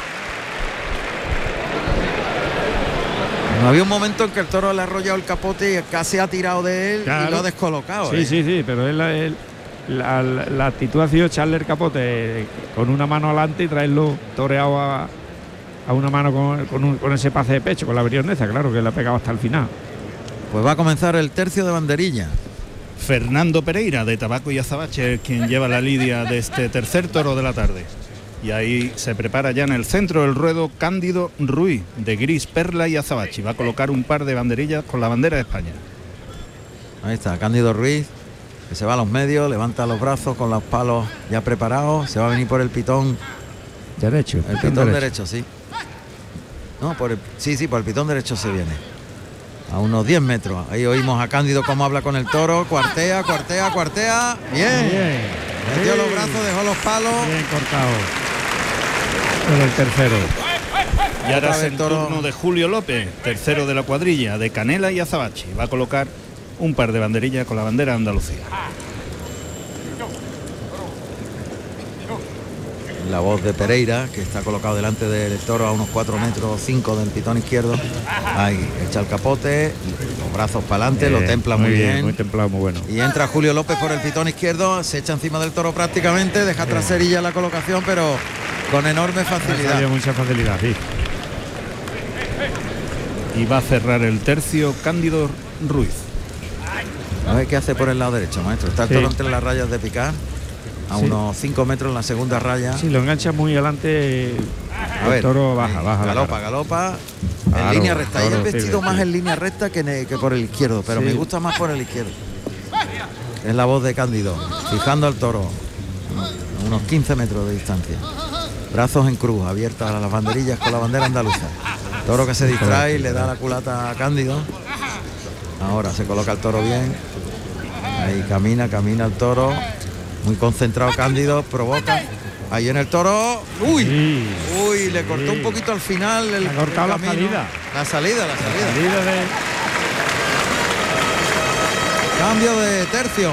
No había un momento en que el toro le ha arrollado el capote y casi ha tirado de él, claro, y lo ha descolocado. Sí, pero la actitud ha sido echarle el capote con una mano adelante y traerlo toreado a una mano con ese pase de pecho, con la brionesa, claro, que le ha pegado hasta el final. Pues va a comenzar el tercio de banderilla. Fernando Pereira, de Tabaco y Azabache, quien lleva la lidia de este tercer toro de la tarde. Y ahí se prepara ya en el centro del ruedo Cándido Ruiz, de Gris, Perla y Azabache. Va a colocar un par de banderillas con la bandera de España. Ahí está, Cándido Ruiz, que se va a los medios, levanta los brazos con los palos ya preparados. Se va a venir por el pitón derecho. El pitón derecho, sí. No, por el pitón derecho se viene. A unos 10 metros. Ahí oímos a Cándido cómo habla con el toro. Cuartea. Bien. Metió los brazos, dejó los palos. Bien cortado. En el tercero. Y ahora es el turno de Julio López, tercero de la cuadrilla, de Canela y Azabache. Va a colocar un par de banderillas con la bandera de Andalucía. La voz de Pereira, que está colocado delante del toro a unos 4 metros 5 del pitón izquierdo. Ahí echa el capote, los brazos para adelante, lo templa muy bien. Muy templado, muy bueno. Y entra Julio López por el pitón izquierdo, se echa encima del toro prácticamente, deja traserilla la colocación, pero con enorme facilidad. Mucha facilidad, sí. Y va a cerrar el tercio Cándido Ruiz. A ver qué hace por el lado derecho, maestro. Está el toro entre las rayas de picar. A unos 5 metros en la segunda raya. Sí, lo engancha muy adelante. El toro baja. Galopa. En línea recta. Ahí el vestido más en línea recta que por el izquierdo, pero me gusta más por el izquierdo. Es la voz de Cándido, fijando al toro a unos 15 metros de distancia. Brazos en cruz, abiertas a las banderillas con la bandera andaluza. Toro que se distrae y le da la culata a Cándido. Ahora se coloca el toro bien. Ahí camina el toro. Muy concentrado Cándido, provoca. Ahí en el toro. ¡Uy! Le cortó un poquito al final. Le ha cortado la salida. La salida. Cambio de tercio.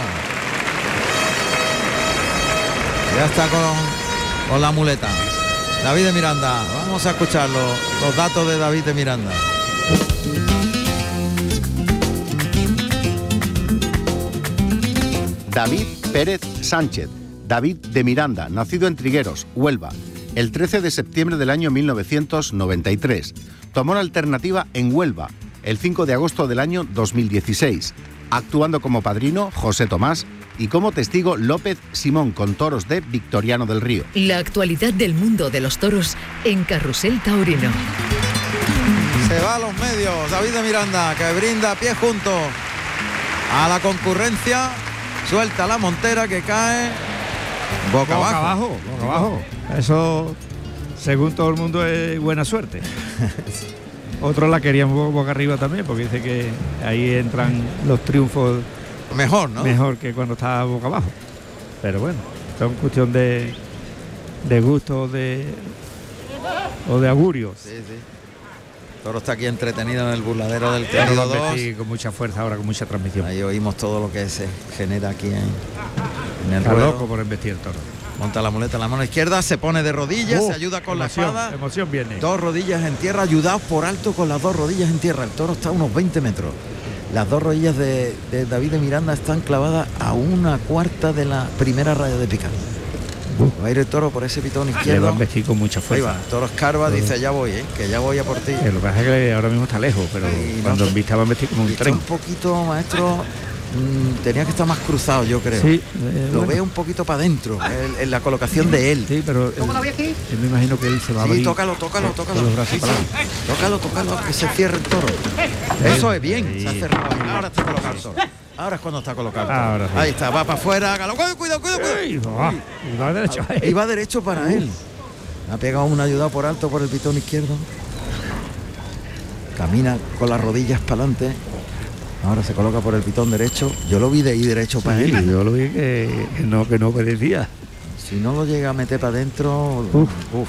Ya está con la muleta. David de Miranda. Vamos a escuchar los datos de David de Miranda. David Pérez Sánchez, David de Miranda, nacido en Trigueros, Huelva, el 13 de septiembre del año 1993. Tomó la alternativa en Huelva, el 5 de agosto del año 2016, actuando como padrino José Tomás y como testigo López Simón con toros de Victoriano del Río. La actualidad del mundo de los toros en Carrusel Taurino. Se va a los medios David de Miranda, que brinda pie junto a la concurrencia. Suelta la montera que cae boca abajo. Eso, según todo el mundo, es buena suerte. Otros la querían boca arriba también, porque dice que ahí entran los triunfos mejor, ¿no? Mejor que cuando está boca abajo. Pero bueno, es cuestión de gusto o de augurio. Sí. Toro está aquí entretenido en el burladero del Cándido 2. Con mucha fuerza ahora, con mucha transmisión. Ahí oímos todo lo que se genera aquí en el está ruedo. Loco por embestir el toro. Monta la muleta en la mano izquierda, se pone de rodillas, se ayuda con emoción, la espada. Emoción viene. 2 rodillas en tierra, ayudados por alto con las 2 rodillas en tierra. El toro está a unos 20 metros. Las 2 rodillas de David de Miranda están clavadas a 1/4 de la primera raya de picar. Va a ir el toro por ese pitón izquierdo. Le va a embestir con mucha fuerza. Ahí va, el toro escarba, dice ya voy, que ya voy a por ti. Lo que pasa es que ahora mismo está lejos, pero cuando en vista va a embestir como un tren. Un poquito, maestro, tenía que estar más cruzado, yo creo. Sí, lo bueno. veo un poquito para adentro, en la colocación de él. Sí, pero yo me imagino que él se va a abrir. Sí, tócalo. Con los brazos para adelante. Tócalo, que se cierre el toro. Eso es bien, se ha cerrado. Ahora está colocado el toro. Ahora es cuando está colocado. Ahora sí. Ahí está, va para afuera, cuidado. Y va derecho. Iba derecho para él. Ha pegado un ayudado por alto por el pitón izquierdo. Camina con las rodillas para adelante. Ahora se coloca por el pitón derecho. Yo lo vi de ahí derecho para él. Yo lo vi que no obedecía. Si no lo llega a meter para adentro, uf.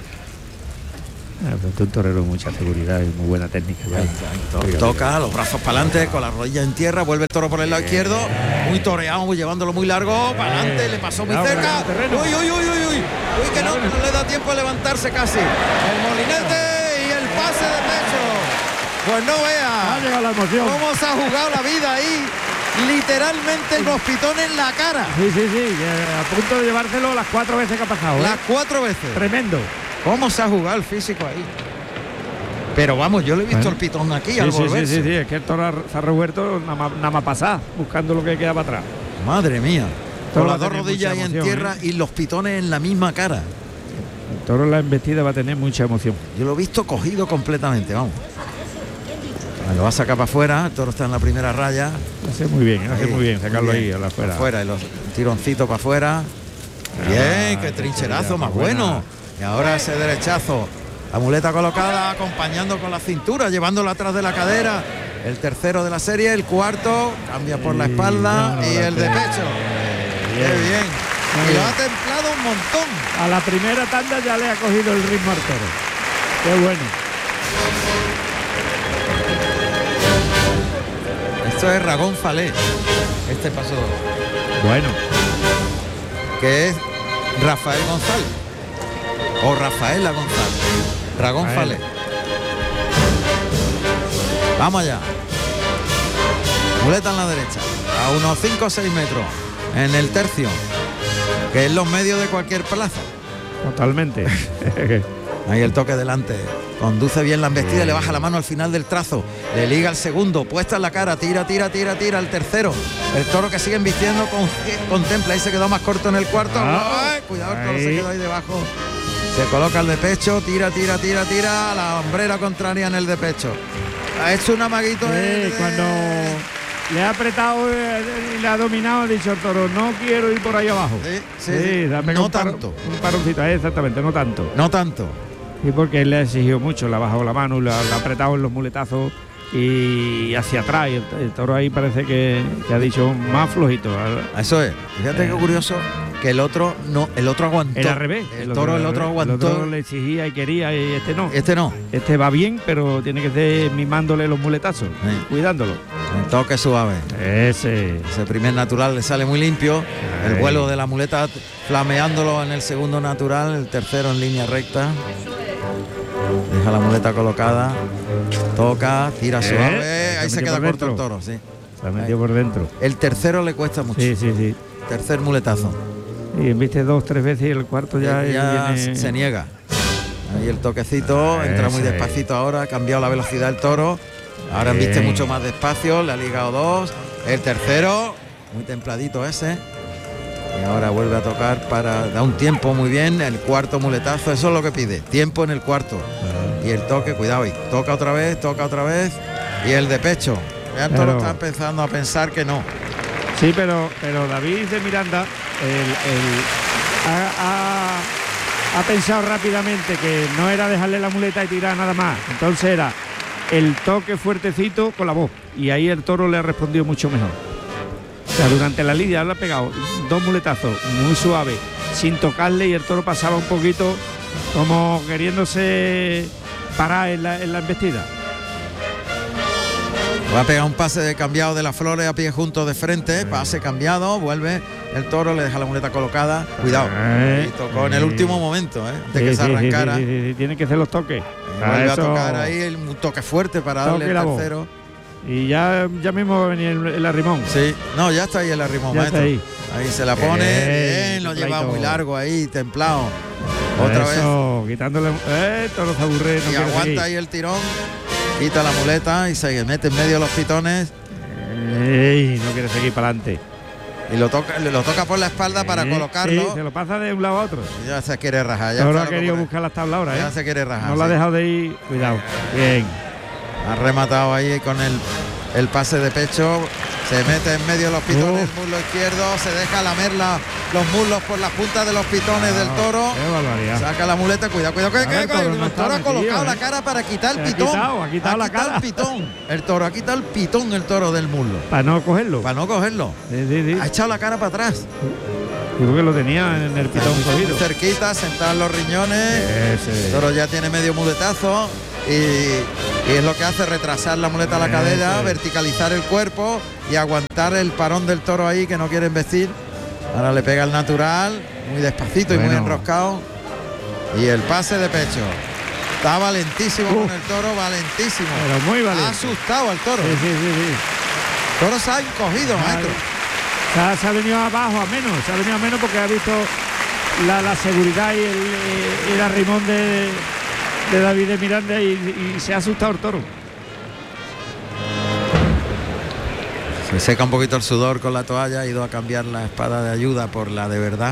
Un torero de mucha seguridad y muy buena técnica. Toca los brazos para adelante, con las rodillas en tierra, vuelve el toro por el lado izquierdo, muy toreado, llevándolo muy largo, para adelante, le pasó muy cerca. Uy, que no le da tiempo a levantarse casi. El molinete y el pase de pecho. Pues no vea. Ha llegado la emoción. Cómo se ha jugado la vida ahí. Literalmente los pitones en la cara. Sí, a punto de llevárselo las 4 veces que ha pasado. Las 4 veces. Tremendo. ¿Cómo se ha jugado el físico ahí? Pero vamos, yo le he visto el pitón aquí al volverse. Sí, es que el toro se ha revuelto nada más pasar, buscando lo que queda para atrás. Madre mía. Con las dos tener rodillas ahí mucha en emoción, tierra y los pitones en la misma cara. El toro en la embestida va a tener mucha emoción. Yo lo he visto cogido completamente, vamos. Lo va a sacar para afuera, el toro está en la primera raya. Hace muy bien sacarlo ahí a la afuera. Afuera, y los tironcitos para afuera. Bien, qué trincherazo más bueno. Y ahora ese derechazo. La muleta colocada, acompañando con la cintura, llevándola atrás de la cadera. El tercero de la serie, el cuarto, cambia por la espalda y el de pecho. Qué bien. Y lo ha templado un montón. A la primera tanda ya le ha cogido el ritmo al toro. Qué bueno. Esto es Ragón Falé, este paso. Bueno. Que es Rafael González. O Rafaela González. Ragón Falé. Vamos allá. Muleta en la derecha. A unos 5 o 6 metros. En el tercio. Que es los medios de cualquier plaza. Totalmente. Ahí el toque delante. Conduce bien la embestida, le baja la mano al final del trazo. Le liga el segundo, puesta en la cara, tira el tercero. El toro que sigue embistiendo, contempla, ahí se quedó más corto en el cuarto. Ay, cuidado, el toro se quedó ahí debajo. Se coloca el de pecho, tira a la hombrera contraria en el de pecho. Ha hecho un amaguito. Cuando le ha apretado y le ha dominado, ha dicho el toro, no quiero ir por ahí abajo. Sí, no tanto. Un paroncito, exactamente, no tanto. No tanto. Sí, porque él le ha exigido mucho, le ha bajado la mano, le ha apretado en los muletazos y hacia atrás. Y el toro ahí parece que ha dicho más flojito. Eso es. Fíjate qué curioso que el otro aguantó. Era al revés. El otro aguantó. El otro le exigía y quería y este no. Este no. Este va bien, pero tiene que ser mimándole los muletazos, cuidándolo. El toque suave. Ese primer natural le sale muy limpio. El vuelo de la muleta flameándolo en el segundo natural, el tercero en línea recta. Deja la muleta colocada, toca, tira suave, ahí se queda corto el toro, sí. Se ha metido por dentro. El tercero le cuesta mucho. Sí. Tercer muletazo. Y viste 2 o 3 veces y el cuarto ya viene... se niega. Ahí el toquecito, entra muy despacito ahora, ha cambiado la velocidad del toro. Ahora embiste mucho más despacio, le ha ligado 2. El tercero, muy templadito ese. Y ahora vuelve a tocar para dar un tiempo muy bien. El cuarto muletazo, eso es lo que pide. Tiempo en el cuarto. Y el toque, cuidado, y toca otra vez. Y el de pecho. Ya el toro está empezando a pensar que no. Sí, pero David de Miranda ha pensado rápidamente que no era dejarle la muleta y tirar nada más. Entonces era el toque fuertecito con la voz. Y ahí el toro le ha respondido mucho mejor. O sea, durante la lidia le ha pegado 2 muletazos muy suaves, sin tocarle, y el toro pasaba un poquito como queriéndose parar en la embestida. Va a pegar un pase de cambiado de las flores a pie junto de frente, pase cambiado, vuelve el toro, le deja la muleta colocada, cuidado, y tocó en el último momento, antes que se arrancara. Sí, tienen que hacer los toques. Vuelve a tocar ahí un toque fuerte para darle el tercero. Y ya mismo va a venir el arrimón. Sí, no, ya está ahí el arrimón, maestro. Ahí se la pone, bien, lo lleva muy largo ahí, templado. Otra vez. Quitándole, toro se aburre. Y aguanta ahí el tirón, quita la muleta y se mete en medio de los pitones. No quiere seguir para adelante. Y lo toca por la espalda para colocarlo. Sí, se lo pasa de un lado a otro. Ya se quiere rajar. Ya ahora ha querido buscar las tablas ahora. Ya se quiere rajar. No la ha dejado de ir. Cuidado. Bien. Ha rematado ahí con el pase de pecho. Se mete en medio de los pitones, el muslo izquierdo, se deja lamer los muslos por las puntas de los pitones del toro. Qué barbaridad. Saca la muleta, cuidado, que el toro ha colocado la cara para quitar el pitón. Ha quitado la cara. El pitón. El toro ha quitado el pitón, el toro del muslo. Para no cogerlo. Ha echado la cara para atrás. Creo que lo tenía en el pitón cogido. Cerquita, sentado en los riñones. El toro ya tiene medio muletazo. Y es lo que hace retrasar la muleta a la cadera, verticalizar el cuerpo y aguantar el parón del toro ahí que no quiere embestir. Ahora le pega el natural, muy despacito y muy enroscado. Y el pase de pecho. Está valentísimo con el toro, valentísimo. Pero muy valiente. Ha asustado al toro. Sí. El toro se ha encogido, maestro. Se ha venido abajo a menos, porque ha visto la seguridad y el arrimón de David de Miranda y se ha asustado el toro. Se seca un poquito el sudor con la toalla, ha ido a cambiar la espada de ayuda por la de verdad.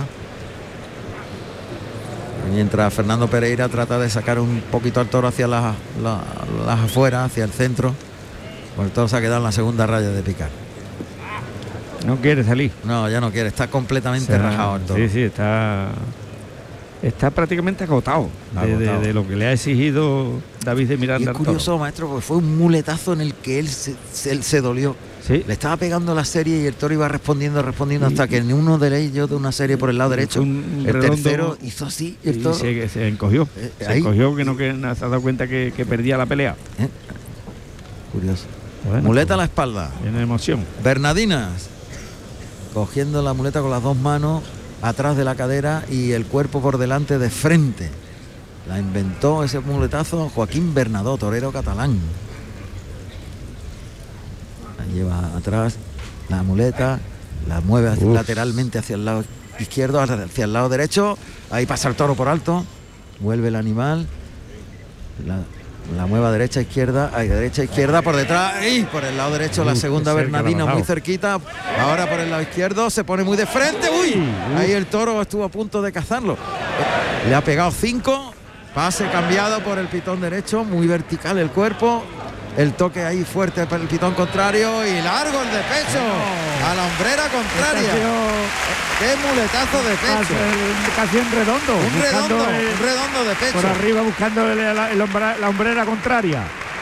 Mientras Fernando Pereira trata de sacar un poquito al toro hacia las afueras, hacia el centro. Pues el toro se ha quedado en la segunda raya de picar. No quiere salir. No, ya no quiere, está completamente rajado el toro. Sí, está prácticamente agotado de lo que le ha exigido David de Miranda. Y es curioso, maestro, porque fue un muletazo en el que él se dolió. Sí. Le estaba pegando la serie y el toro iba respondiendo hasta que en uno de ellos de una serie por el lado derecho, el tercero hizo así y el toro se encogió. Se encogió que no se ha dado cuenta que perdía la pelea. Curioso. Bueno, muleta a la espalda. Tiene emoción. Bernardinas cogiendo la muleta con las dos manos atrás de la cadera y el cuerpo por delante de frente. La inventó ese muletazo Joaquín Bernadó, torero catalán. La lleva atrás la muleta, la mueve lateralmente hacia el lado izquierdo, hacia el lado derecho. Ahí pasa el toro por alto, vuelve el animal, la mueve a derecha izquierda, por detrás y por el lado derecho la segunda Bernardina muy cerquita. Ahora por el lado izquierdo se pone muy de frente. Ahí el toro estuvo a punto de cazarlo. Le ha pegado 5. Pase cambiado por el pitón derecho, muy vertical el cuerpo. El toque ahí fuerte para el pitón contrario y largo el de pecho a la hombrera contraria. Qué muletazo de pecho. Casi en redondo. Un redondo de pecho. Por arriba buscando la hombrera contraria.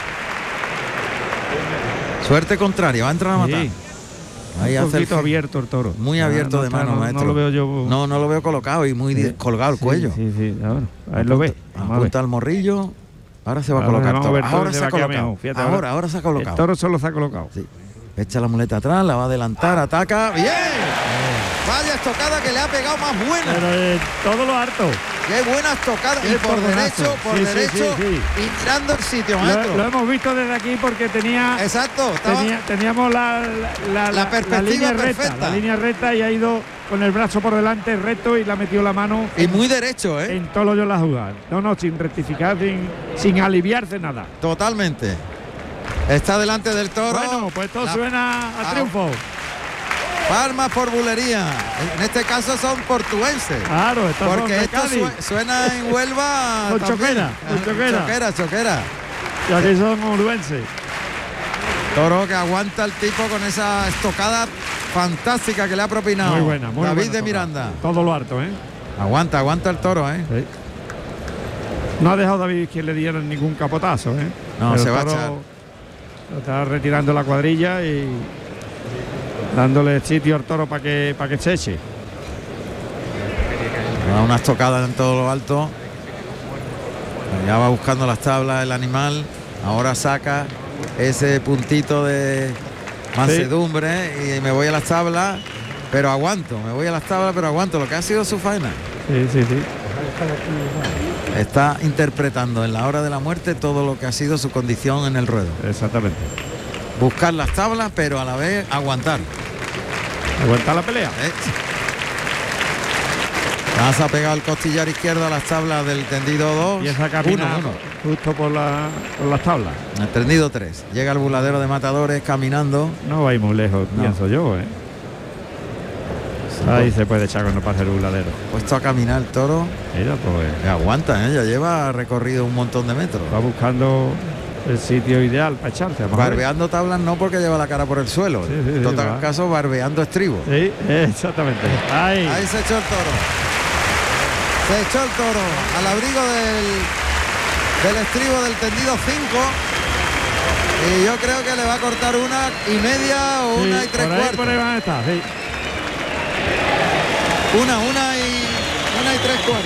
Suerte contraria, va a entrar a matar. Sí. Ahí un poquito abierto el toro. Muy abierto de mano, maestro. No lo veo yo. No lo veo colocado y muy colgado el cuello. Sí. A ver, lo ve. Apunta al morrillo. Ahora se va a colocar. Ahora se ha colocado. Ahora se ha colocado. El toro solo se ha colocado. Sí. Echa la muleta atrás, la va a adelantar, ataca. ¡Bien! Vaya estocada que le ha pegado más buena. Pero todo lo harto. Qué buena estocada. Y por derecho. Y tirando el sitio, maestro. Lo hemos visto desde aquí porque tenía. Exacto. Teníamos la perspectiva línea perfecta. La línea recta y ha ido con el brazo por delante recto y le ha metido la mano. Y muy derecho, ¿eh? En todo lo yo la jugada. No, sin rectificar, sin aliviarse nada. Totalmente. Está delante del toro. Bueno, pues todo suena a triunfo. Palmas por bulería. En este caso son portuenses. Claro, porque esto suena en Huelva. Con choquera. Y aquí son uruenses. Toro que aguanta el tipo con esa estocada fantástica que le ha propinado. Muy buena, David de Miranda. Todo lo harto, ¿eh? Aguanta el toro, ¿eh? Sí. No ha dejado David que le dieran ningún capotazo, ¿eh? No, pero se va a echar. Está retirando la cuadrilla y dándole sitio al toro para que se eche. Da unas tocadas en todo lo alto. Ya va buscando las tablas el animal. Ahora saca ese puntito de mansedumbre y me voy a las tablas, pero aguanto. Lo que ha sido su faena. Sí. Está interpretando en la hora de la muerte todo lo que ha sido su condición en el ruedo. Exactamente. Buscar las tablas, pero a la vez aguantar. Aguantar la pelea. Se ha pegado el costillar izquierdo a las tablas del tendido 2. Y esa camina justo por las tablas. El tendido 3. Llega el burladero de Matadores caminando. No va a ir muy lejos, pienso yo, Ahí se puede echar cuando pase el burladero. Puesto a caminar el toro. Mira, pues. Aguanta, ya lleva recorrido un montón de metros. Va buscando el sitio ideal para echarse. Barbeando tablas no, porque lleva la cara por el suelo. En total caso, barbeando estribo. Sí, exactamente. Ahí se echó el toro. Se echó el toro al abrigo del estribo del tendido 5. Y yo creo que le va a cortar 1,5 o 1 y 3/4. Por ahí van a estar, sí. 1 y 3/4.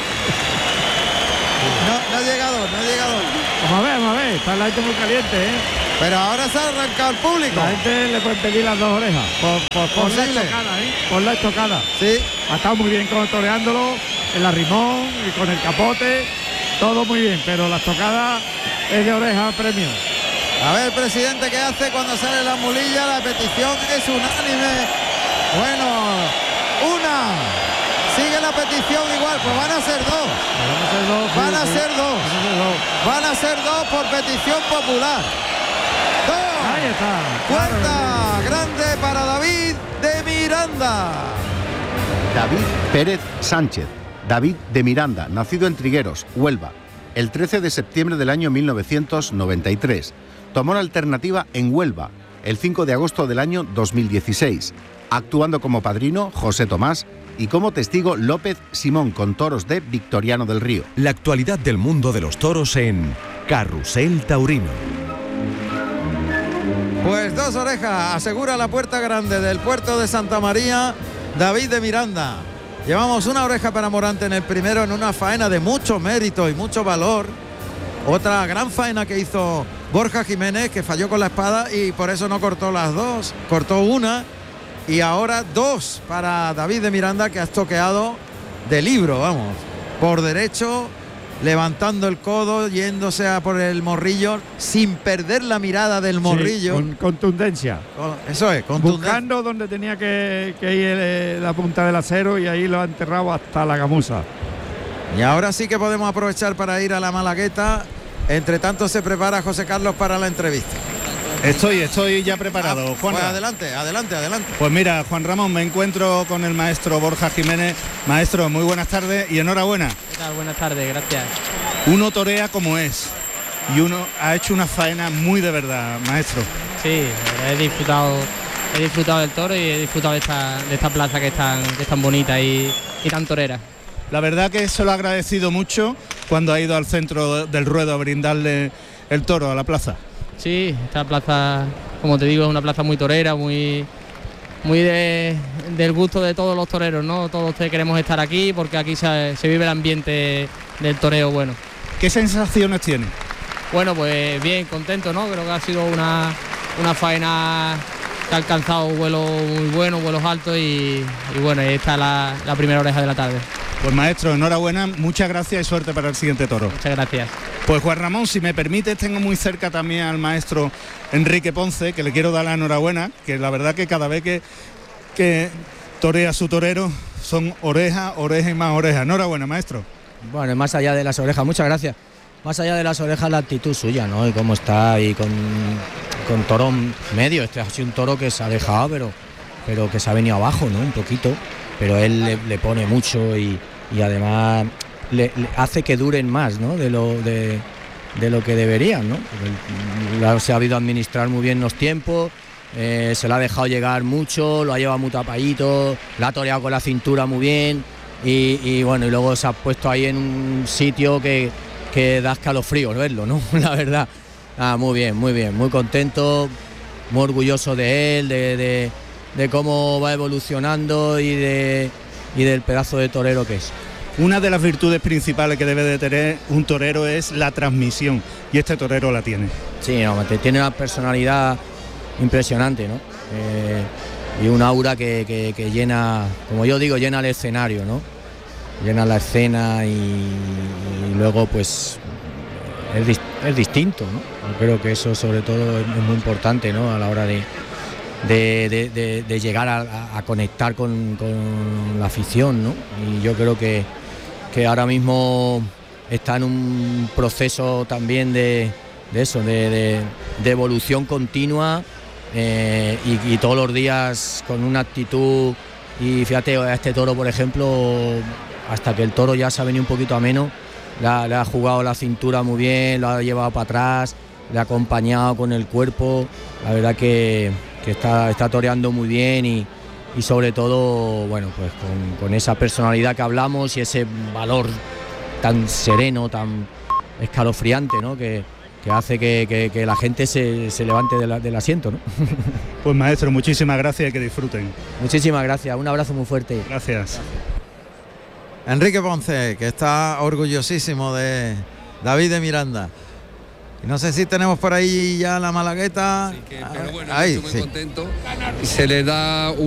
No ha llegado. Vamos a ver, está la gente muy caliente, Pero ahora se ha arrancado el público. La gente le puede pedir las 2 orejas. Por la estocada, Por la estocada. Sí. Ha estado muy bien toreándolo, el arrimón y con el capote, todo muy bien, pero la estocada es de oreja premio. A ver, presidente, ¿qué hace cuando sale la mulilla? La petición es unánime. Bueno, sigue la petición igual, pues van a ser 2. Van a ser dos por petición popular. 2. Ahí está. Cuarta grande para David de Miranda. David Pérez Sánchez. David de Miranda, nacido en Trigueros, Huelva, el 13 de septiembre del año 1993. Tomó la alternativa en Huelva, el 5 de agosto del año 2016, actuando como padrino José Tomás y como testigo López Simón con toros de Victoriano del Río. La actualidad del mundo de los toros en Carrusel Taurino. Pues 2 orejas, asegura la puerta grande del puerto de Santa María, David de Miranda. Llevamos 1 oreja para Morante en el primero, en una faena de mucho mérito y mucho valor. Otra gran faena que hizo Borja Jiménez, que falló con la espada y por eso no cortó las 2, cortó 1. Y ahora 2 para David de Miranda, que ha estoqueado de libro, vamos, por derecho, levantando el codo, yéndose a por el morrillo, sin perder la mirada del morrillo. Sí, con contundencia. Eso es, contundencia. Buscando donde tenía que ir la punta del acero y ahí lo ha enterrado hasta la gamuza. Y ahora sí que podemos aprovechar para ir a la Malagueta. Entre tanto se prepara José Carlos para la entrevista. Estoy ya preparado, Juan. Pues adelante. Pues mira, Juan Ramón, me encuentro con el maestro Borja Jiménez. Maestro, muy buenas tardes y enhorabuena. ¿Qué tal? Buenas tardes, gracias. Uno torea como es y uno ha hecho una faena muy de verdad, maestro. Sí, he disfrutado del toro y he disfrutado de esta plaza que es tan bonita y tan torera. La verdad que se lo ha agradecido mucho cuando ha ido al centro del ruedo a brindarle el toro a la plaza. Sí, esta plaza, como te digo, es una plaza muy torera, muy del gusto de todos los toreros, ¿no? Todos queremos estar aquí porque aquí se vive el ambiente del toreo bueno. ¿Qué sensaciones tiene? Bueno, pues bien, contento, ¿no? Creo que ha sido una faena que ha alcanzado vuelos muy buenos, vuelos altos y bueno, ahí está la primera oreja de la tarde. Pues maestro, enhorabuena, muchas gracias y suerte para el siguiente toro. Muchas gracias. Pues Juan Ramón, si me permites, tengo muy cerca también al maestro Enrique Ponce, que le quiero dar la enhorabuena, que la verdad que cada vez que torea su torero son oreja y más oreja. Enhorabuena, maestro. Bueno, más allá de las orejas, muchas gracias. Más allá de las orejas, la actitud suya, ¿no? Y cómo está ahí con toro medio. Este ha sido un toro que se ha dejado, pero que se ha venido abajo, ¿no? Un poquito. Pero él le pone mucho y además le hace que duren más, ¿no? de lo que deberían, ¿no? Se ha habido administrar muy bien los tiempos, se lo ha dejado llegar mucho, lo ha llevado muy tapadito, la ha toreado con la cintura muy bien y bueno, y luego se ha puesto ahí en un sitio que da escalofríos verlo, ¿no? La verdad. Muy bien, muy contento, muy orgulloso de él, de cómo va evolucionando y del pedazo de torero que es. Una de las virtudes principales que debe de tener un torero es la transmisión, y este torero la tiene. Sí, no, tiene una personalidad impresionante, ¿no? Y un aura que llena, como yo digo, llena el escenario, ¿no? Llena la escena y luego pues es distinto, ¿no? Yo creo que eso sobre todo es muy importante, ¿no? A la hora de llegar a conectar con la afición, ¿no? Y yo creo que ahora mismo está en un proceso también de evolución continua, y todos los días con una actitud. Y fíjate, a este toro, por ejemplo, hasta que el toro ya se ha venido un poquito ameno, le ha jugado la cintura muy bien, lo ha llevado para atrás, le ha acompañado con el cuerpo. La verdad que está toreando muy bien y sobre todo, bueno, pues con esa personalidad que hablamos y ese valor tan sereno, tan escalofriante, ¿no? Que hace que la gente se levante del asiento, ¿no? Pues maestro, muchísimas gracias y que disfruten. Muchísimas gracias, un abrazo muy fuerte. Gracias. Enrique Ponce, que está orgullosísimo de David de Miranda. No sé si tenemos por ahí ya la malagueta. Pero bueno, estoy muy contento. Se le da